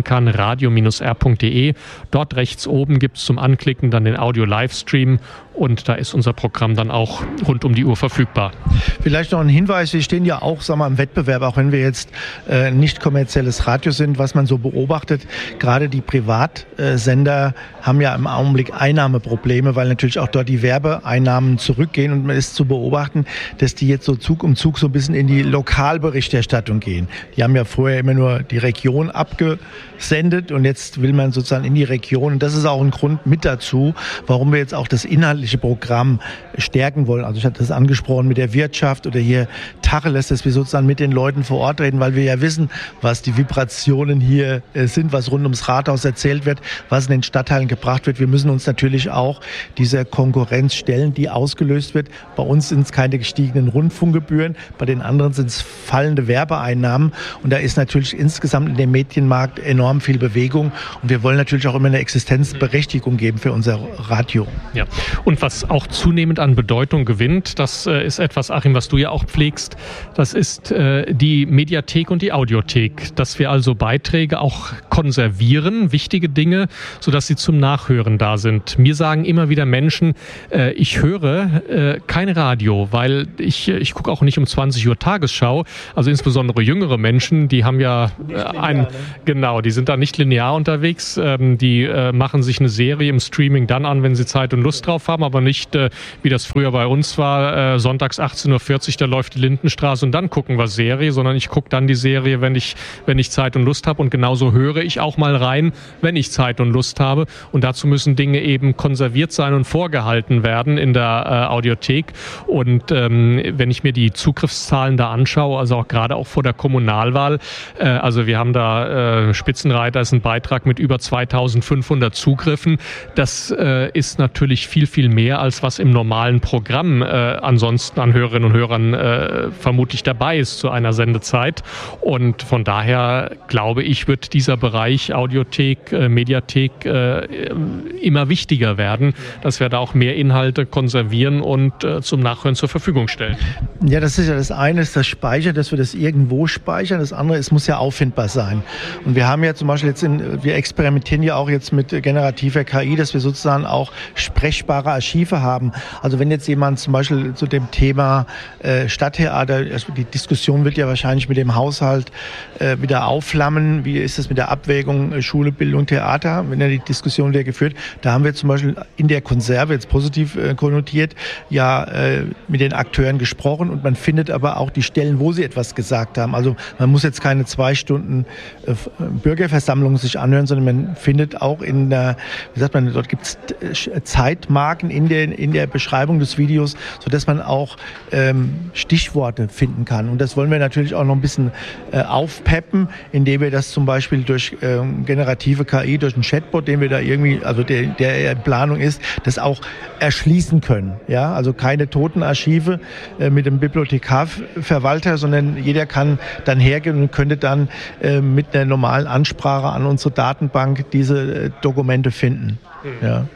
kann, radio Bindestrich r punkt de. Dort rechts oben gibt es zum Anklicken dann den Audio-Livestream und da ist unser Programm dann auch rund um die Uhr verfügbar. Vielleicht noch ein Hinweis, wir stehen ja auch, sagen wir, im Wettbewerb, auch wenn wir jetzt äh, nicht kommerzielles Radio sind, was man so beobachtet. Gerade die Privatsender haben ja im Augenblick Einnahmeprobleme, weil natürlich auch dort die Werbeeinnahmen zurückgehen und man ist zu beobachten, dass die jetzt so Zug um Zug so ein bisschen in die Lokalberichterstattung gehen. Die haben ja vorher immer nur die Region abgesendet und jetzt will man sozusagen in die Region und das ist auch ein Grund mit dazu, warum wir jetzt auch das inhaltliche Programm stärken wollen. Also ich hatte das angesprochen mit der Wirtschaft oder hier Tacheles, dass wir sozusagen mit den Leuten vor Ort reden, weil wir ja wissen, was die Vibrationen hier sind, was rund ums Rathaus erzählt wird, was in den Stadtteilen gebracht wird. Wir müssen uns natürlich auch dieser Konkurrenz stellen, die ausgelöst wird. Bei uns sind es keine gestiegenen Rundfunkgebühren, bei den anderen sind es fallende Werbeeinnahmen und da ist natürlich insgesamt in dem Medienmarkt enorm viel Bewegung und wir wollen natürlich auch immer eine Existenzberechtigung geben für unser Radio. Ja. Und was auch zunehmend an Bedeutung gewinnt, das äh, ist etwas, Achim, was du ja auch pflegst, das ist äh, die Mediathek und die Audiothek, dass wir also Beiträge auch konservieren, wichtige Dinge, sodass sie zum Nachhören da sind. Mir sagen immer wieder Menschen, äh, ich höre äh, kein Radio, weil ich, ich gucke auch nicht um zwanzig Uhr Tagesschau, also insbesondere jüngere Menschen, die haben ja äh, ein, ne? genau, die sind da nicht linear unterwegs, ähm, die äh, machen sich eine Serie im Streaming dann an, wenn sie Zeit und Lust drauf haben, aber nicht, äh, wie das früher bei uns war, äh, sonntags achtzehn Uhr vierzig, da läuft die Lindenstraße und dann gucken wir Serie, sondern ich gucke dann die Serie, wenn ich, wenn ich Zeit und Lust habe und genauso höre ich auch mal rein, wenn ich Zeit und Lust habe und dazu müssen Dinge eben konserviert sein und vorgehalten werden in der äh, Audiothek und ähm, wenn ich mir die Zugriffszahlen da anschaue, also auch gerade auch vor der Kommunalwahl, äh, also wir haben da äh, Spitzenreiter, ist ein Beitrag mit über zweitausendfünfhundert Zugriffen, das äh, ist natürlich viel, viel mehr, als was im normalen Programm äh, ansonsten an Hörerinnen und Hörern äh, vermutlich dabei ist zu einer Sendezeit. Und von daher, glaube ich, wird dieser Bereich Audiothek, äh, Mediathek äh, immer wichtiger werden, dass wir da auch mehr Inhalte konservieren und äh, zum Nachhören zur Verfügung stellen. Ja, das ist ja das eine, ist das Speichern, dass wir das irgendwo speichern. Das andere, es muss ja auffindbar sein. Und wir haben ja zum Beispiel jetzt, in, wir experimentieren ja auch jetzt mit generativer K I, dass wir sozusagen auch sprechbare Archive haben. Also wenn jetzt jemand zum Beispiel zu dem Thema äh, Stadttheater, also die Diskussion wird ja wahrscheinlich mit dem Haushalt äh, wieder aufflammen. Wie ist es mit der Abwägung äh, Schule, Bildung, Theater? Wenn ja die Diskussion wieder geführt, da haben wir zum Beispiel in der Konserve, jetzt positiv äh, konnotiert, ja äh, mit den Akteuren gesprochen und man findet aber auch die Stellen, wo sie etwas gesagt haben. Also man muss jetzt keine zwei Stunden äh, Bürgerversammlung sich anhören, sondern man findet auch in der, wie sagt man, dort gibt es Zeitmarken in der, in der Beschreibung des Videos, sodass man auch ähm, Stichworte finden kann. Und das wollen wir natürlich auch noch ein bisschen äh, aufpeppen, indem wir das zum Beispiel durch ähm, generative K I, durch einen Chatbot, den wir da irgendwie, also der, der in Planung ist, das auch erschließen können. Ja, also keine toten Archive äh, mit dem Bibliothekarverwalter, sondern jeder kann dann hergehen und könnte dann äh, mit einer normalen Ansprache an unsere Datenbank diese äh, Dokumente finden. Mhm. Ja.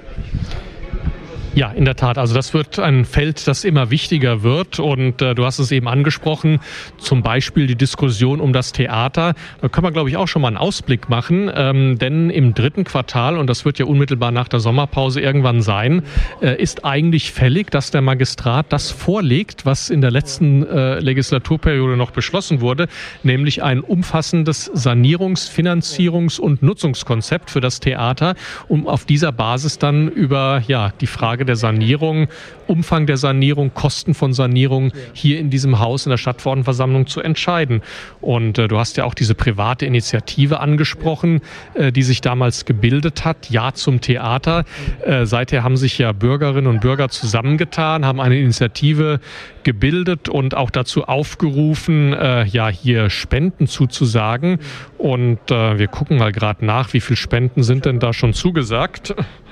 Ja, in der Tat. Also das wird ein Feld, das immer wichtiger wird und äh, du hast es eben angesprochen, zum Beispiel die Diskussion um das Theater. Da können wir, glaube ich, auch schon mal einen Ausblick machen, ähm, denn im dritten Quartal, und das wird ja unmittelbar nach der Sommerpause irgendwann sein, äh, ist eigentlich fällig, dass der Magistrat das vorlegt, was in der letzten äh, Legislaturperiode noch beschlossen wurde, nämlich ein umfassendes Sanierungs-, Finanzierungs- und Nutzungskonzept für das Theater, um auf dieser Basis dann über ja die Frage der Sanierung, Umfang der Sanierung, Kosten von Sanierung hier in diesem Haus in der Stadtverordnetenversammlung zu entscheiden. Und äh, du hast ja auch diese private Initiative angesprochen, äh, die sich damals gebildet hat, Ja zum Theater. Äh, seither haben sich ja Bürgerinnen und Bürger zusammengetan, haben eine Initiative gebildet und auch dazu aufgerufen, äh, ja hier Spenden zuzusagen. Und äh, wir gucken mal gerade nach, wie viele Spenden sind denn da schon zugesagt.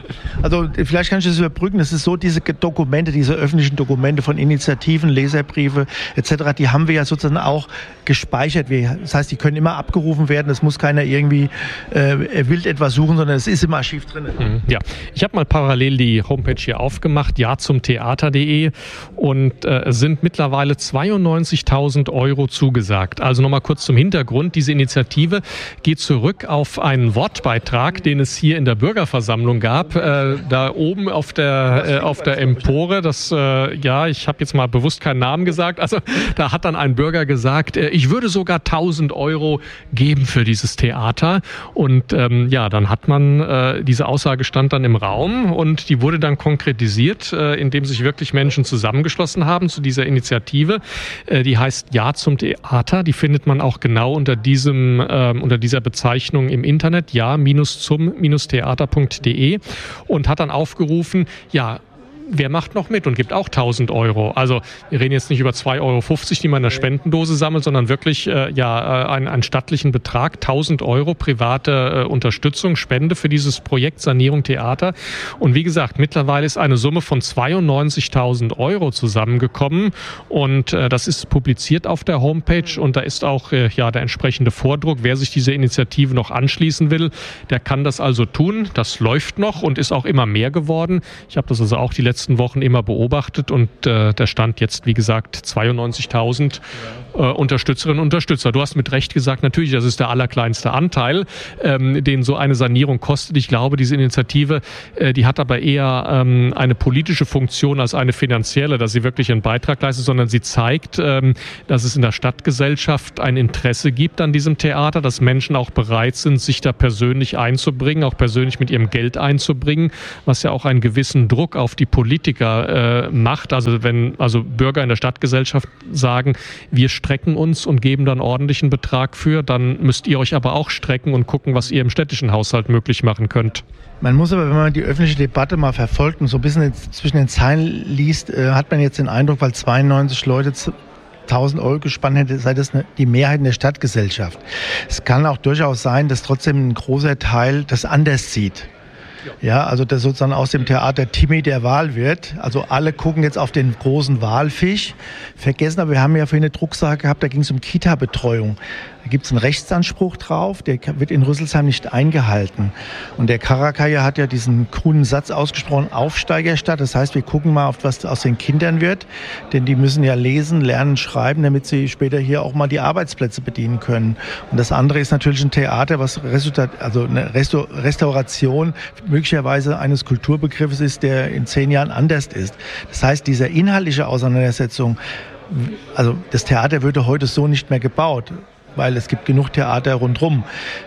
Also vielleicht kann ich das überbrücken. Es ist so, diese Dokumente, diese öffentlichen Dokumente von Initiativen, Leserbriefe et cetera, die haben wir ja sozusagen auch gespeichert. Das heißt, die können immer abgerufen werden. Es muss keiner irgendwie äh, wild etwas suchen, sondern es ist im Archiv drin. Ja, ich habe mal parallel die Homepage hier aufgemacht, ja zum Theater punkt de, und äh, es sind mittlerweile zweiundneunzigtausend Euro zugesagt. Also nochmal kurz zum Hintergrund. Diese Initiative geht zurück auf einen Wortbeitrag, den es hier in der Bürgerversammlung gab. Äh, da oben auf der, äh, auf der Empore, das, äh, ja, ich habe jetzt mal bewusst keinen Namen gesagt. Also da hat dann ein Bürger gesagt, äh, ich würde sogar tausend Euro geben für dieses Theater. Und ähm, ja, dann hat man, äh, diese Aussage stand dann im Raum und die wurde dann konkretisiert, äh, indem sich wirklich Menschen zusammengeschlossen haben zu dieser Initiative. Äh, die heißt Ja zum Theater. Die findet man auch genau unter diesem, äh, unter dieser Bezeichnung im Internet, ja zum Theater punkt de, und hat dann aufgerufen, ja, wer macht noch mit und gibt auch tausend Euro? Also wir reden jetzt nicht über zwei Euro fünfzig, die man in der Spendendose sammelt, sondern wirklich äh, ja, äh, einen, einen stattlichen Betrag, tausend Euro private äh, Unterstützung, Spende für dieses Projekt Sanierung Theater. Und wie gesagt, mittlerweile ist eine Summe von zweiundneunzigtausend Euro zusammengekommen, und äh, das ist publiziert auf der Homepage, und da ist auch äh, ja, der entsprechende Vordruck. Wer sich dieser Initiative noch anschließen will, der kann das also tun. Das läuft noch und ist auch immer mehr geworden. Ich habe das also auch die letzten letzten Wochen immer beobachtet, und äh, der Stand jetzt, wie gesagt, zweiundneunzigtausend äh, Unterstützerinnen und Unterstützer. Du hast mit Recht gesagt, natürlich, das ist der allerkleinste Anteil, ähm, den so eine Sanierung kostet. Ich glaube, diese Initiative, äh, die hat aber eher ähm, eine politische Funktion als eine finanzielle, dass sie wirklich einen Beitrag leistet, sondern sie zeigt, ähm, dass es in der Stadtgesellschaft ein Interesse gibt an diesem Theater, dass Menschen auch bereit sind, sich da persönlich einzubringen, auch persönlich mit ihrem Geld einzubringen, was ja auch einen gewissen Druck auf die Politiker äh, macht. Also wenn also Bürger in der Stadtgesellschaft sagen, wir strecken uns und geben dann ordentlichen Betrag für, dann müsst ihr euch aber auch strecken und gucken, was ihr im städtischen Haushalt möglich machen könnt. Man muss aber, wenn man die öffentliche Debatte mal verfolgt und so ein bisschen zwischen den Zeilen liest, äh, hat man jetzt den Eindruck, weil zweiundneunzig Leute tausend Euro gespannt hätte, sei das eine, die Mehrheit in der Stadtgesellschaft. Es kann auch durchaus sein, dass trotzdem ein großer Teil das anders sieht. Ja, also dass sozusagen aus dem Theater Timmy der Wal wird. Also alle gucken jetzt auf den großen Walfisch. Vergessen, aber wir haben ja vorhin eine Drucksache gehabt, da ging es um Kita-Betreuung. Da gibt es einen Rechtsanspruch drauf, der wird in Rüsselsheim nicht eingehalten. Und der Karakaya hat ja diesen coolen Satz ausgesprochen, Aufsteigerstadt. Das heißt, wir gucken mal, auf was aus den Kindern wird, denn die müssen ja lesen, lernen, schreiben, damit sie später hier auch mal die Arbeitsplätze bedienen können. Und das andere ist natürlich ein Theater, was Resultat, also eine Restauration möglicherweise eines Kulturbegriffes ist, der in zehn Jahren anders ist. Das heißt, diese inhaltliche Auseinandersetzung, also das Theater würde heute so nicht mehr gebaut, weil es gibt genug Theater rundherum.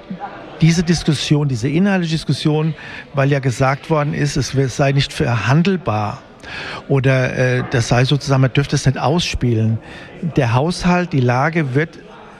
Diese Diskussion, diese inhaltliche Diskussion, weil ja gesagt worden ist, es sei nicht verhandelbar oder äh, das sei sozusagen, man dürfte es nicht ausspielen. Der Haushalt, die Lage wird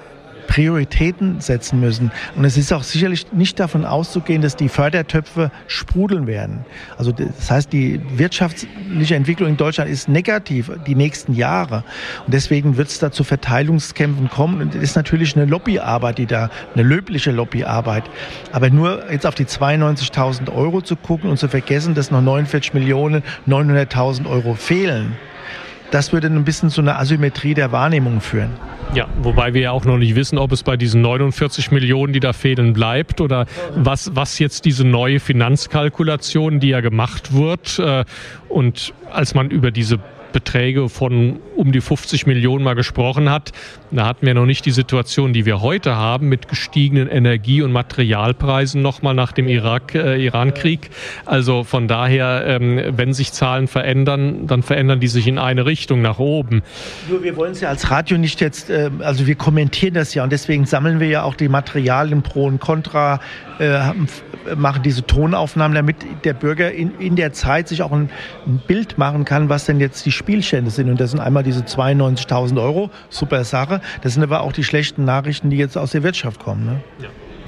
Prioritäten setzen müssen. Und es ist auch sicherlich nicht davon auszugehen, dass die Fördertöpfe sprudeln werden. Also das heißt, die wirtschaftliche Entwicklung in Deutschland ist negativ die nächsten Jahre. Und deswegen wird es da zu Verteilungskämpfen kommen. Und es ist natürlich eine Lobbyarbeit, die da, eine löbliche Lobbyarbeit. Aber nur jetzt auf die zweiundneunzigtausend Euro zu gucken und zu vergessen, dass noch neunundvierzig Millionen neunhunderttausend Euro fehlen, das würde ein bisschen zu einer Asymmetrie der Wahrnehmung führen. Ja, wobei wir ja auch noch nicht wissen, ob es bei diesen neunundvierzig Millionen, die da fehlen, bleibt oder was, was jetzt diese neue Finanzkalkulation, die ja gemacht wird, äh, und als man über diese Beträge von um die fünfzig Millionen mal gesprochen hat, da hatten wir noch nicht die Situation, die wir heute haben, mit gestiegenen Energie- und Materialpreisen nochmal nach dem Irak, äh, Iran-Krieg. Also von daher, ähm, wenn sich Zahlen verändern, dann verändern die sich in eine Richtung, nach oben. Nur wir wollen es ja als Radio nicht jetzt, äh, also wir kommentieren das ja und deswegen sammeln wir ja auch die Materialien pro und contra, äh, machen diese Tonaufnahmen, damit der Bürger in, in der Zeit sich auch ein, ein Bild machen kann, was denn jetzt die Spielstände sind. Und das sind einmal diese zweiundneunzigtausend Euro, super Sache. Das sind aber auch die schlechten Nachrichten, die jetzt aus der Wirtschaft kommen. Ne? Ja.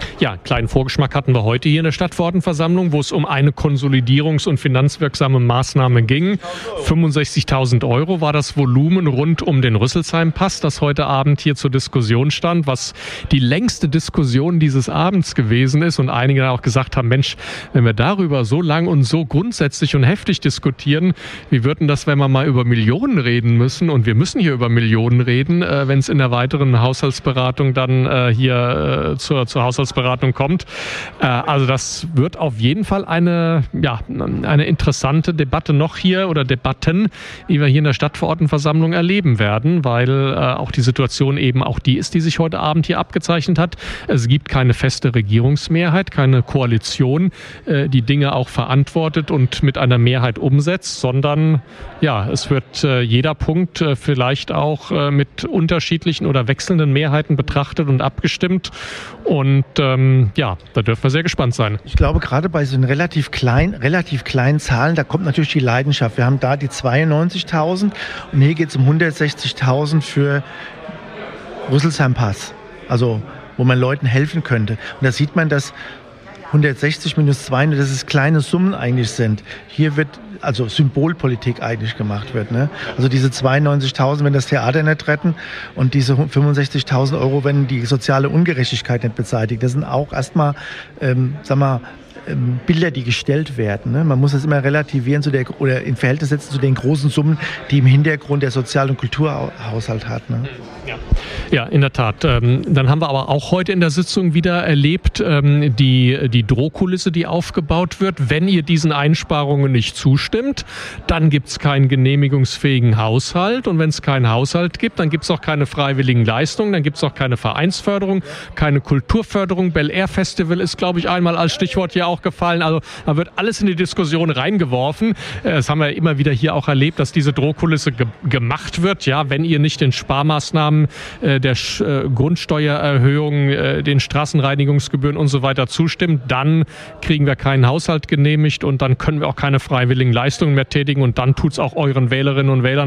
Ja, kleinen Vorgeschmack hatten wir heute hier in der Stadtverordnetenversammlung, wo es um eine konsolidierungs- und finanzwirksame Maßnahme ging. fünfundsechzigtausend Euro war das Volumen rund um den Rüsselsheim-Pass, das heute Abend hier zur Diskussion stand, was die längste Diskussion dieses Abends gewesen ist. Und einige auch gesagt haben, Mensch, wenn wir darüber so lang und so grundsätzlich und heftig diskutieren, wie würden das, wenn wir mal über Millionen reden müssen? Und wir müssen hier über Millionen reden, äh, wenn es in der weiteren Haushaltsberatung dann äh, hier äh, zur, zur Haushaltsberatung kommt. Äh, also das wird auf jeden Fall eine, ja, eine interessante Debatte noch hier oder Debatten, die wir hier in der Stadtverordnetenversammlung erleben werden, weil äh, auch die Situation eben auch die ist, die sich heute Abend hier abgezeichnet hat. Es gibt keine feste Regierungsmehrheit, keine Koalition, äh, die Dinge auch verantwortet und mit einer Mehrheit umsetzt, sondern ja, es wird äh, jeder Punkt äh, vielleicht auch äh, mit unterschiedlichen oder wechselnden Mehrheiten betrachtet und abgestimmt. Und ähm, ja, da dürfen wir sehr gespannt sein. Ich glaube, gerade bei so einen relativ kleinen, relativ kleinen Zahlen, da kommt natürlich die Leidenschaft. Wir haben da die zweiundneunzigtausend und hier geht es um hundertsechzigtausend für Rüsselsheim-Pass. Also, wo man Leuten helfen könnte. Und da sieht man, dass hundertsechzig minus zweihundert, dass es kleine Summen eigentlich sind. Hier wird also Symbolpolitik eigentlich gemacht wird. Ne? Also diese zweiundneunzigtausend, wenn das Theater nicht retten und diese fünfundsechzigtausend Euro, wenn die soziale Ungerechtigkeit nicht beseitigt. Das sind auch erstmal, ähm, sag mal, ähm, Bilder, die gestellt werden. Ne? Man muss das immer relativieren zu der, oder in Verhältnis setzen zu den großen Summen, die im Hintergrund der Sozial- und Kulturhaushalt hat. Ne? Ja. Ja, in der Tat. Ähm, dann haben wir aber auch heute in der Sitzung wieder erlebt, ähm, die, die Drohkulisse, die aufgebaut wird. Wenn ihr diesen Einsparungen nicht zustimmt, dann gibt es keinen genehmigungsfähigen Haushalt. Und wenn es keinen Haushalt gibt, dann gibt es auch keine freiwilligen Leistungen, dann gibt es auch keine Vereinsförderung, keine Kulturförderung. Bel Air Festival ist, glaube ich, einmal als Stichwort hier auch gefallen. Also da wird alles in die Diskussion reingeworfen. Äh, das haben wir immer wieder hier auch erlebt, dass diese Drohkulisse ge- gemacht wird. Ja, wenn ihr nicht den Sparmaßnahmen äh, der äh, Grundsteuererhöhung, äh, den Straßenreinigungsgebühren und so weiter zustimmt, dann kriegen wir keinen Haushalt genehmigt und dann können wir auch keine freiwilligen Leistungen mehr tätigen und dann tut's auch euren Wählerinnen und Wählern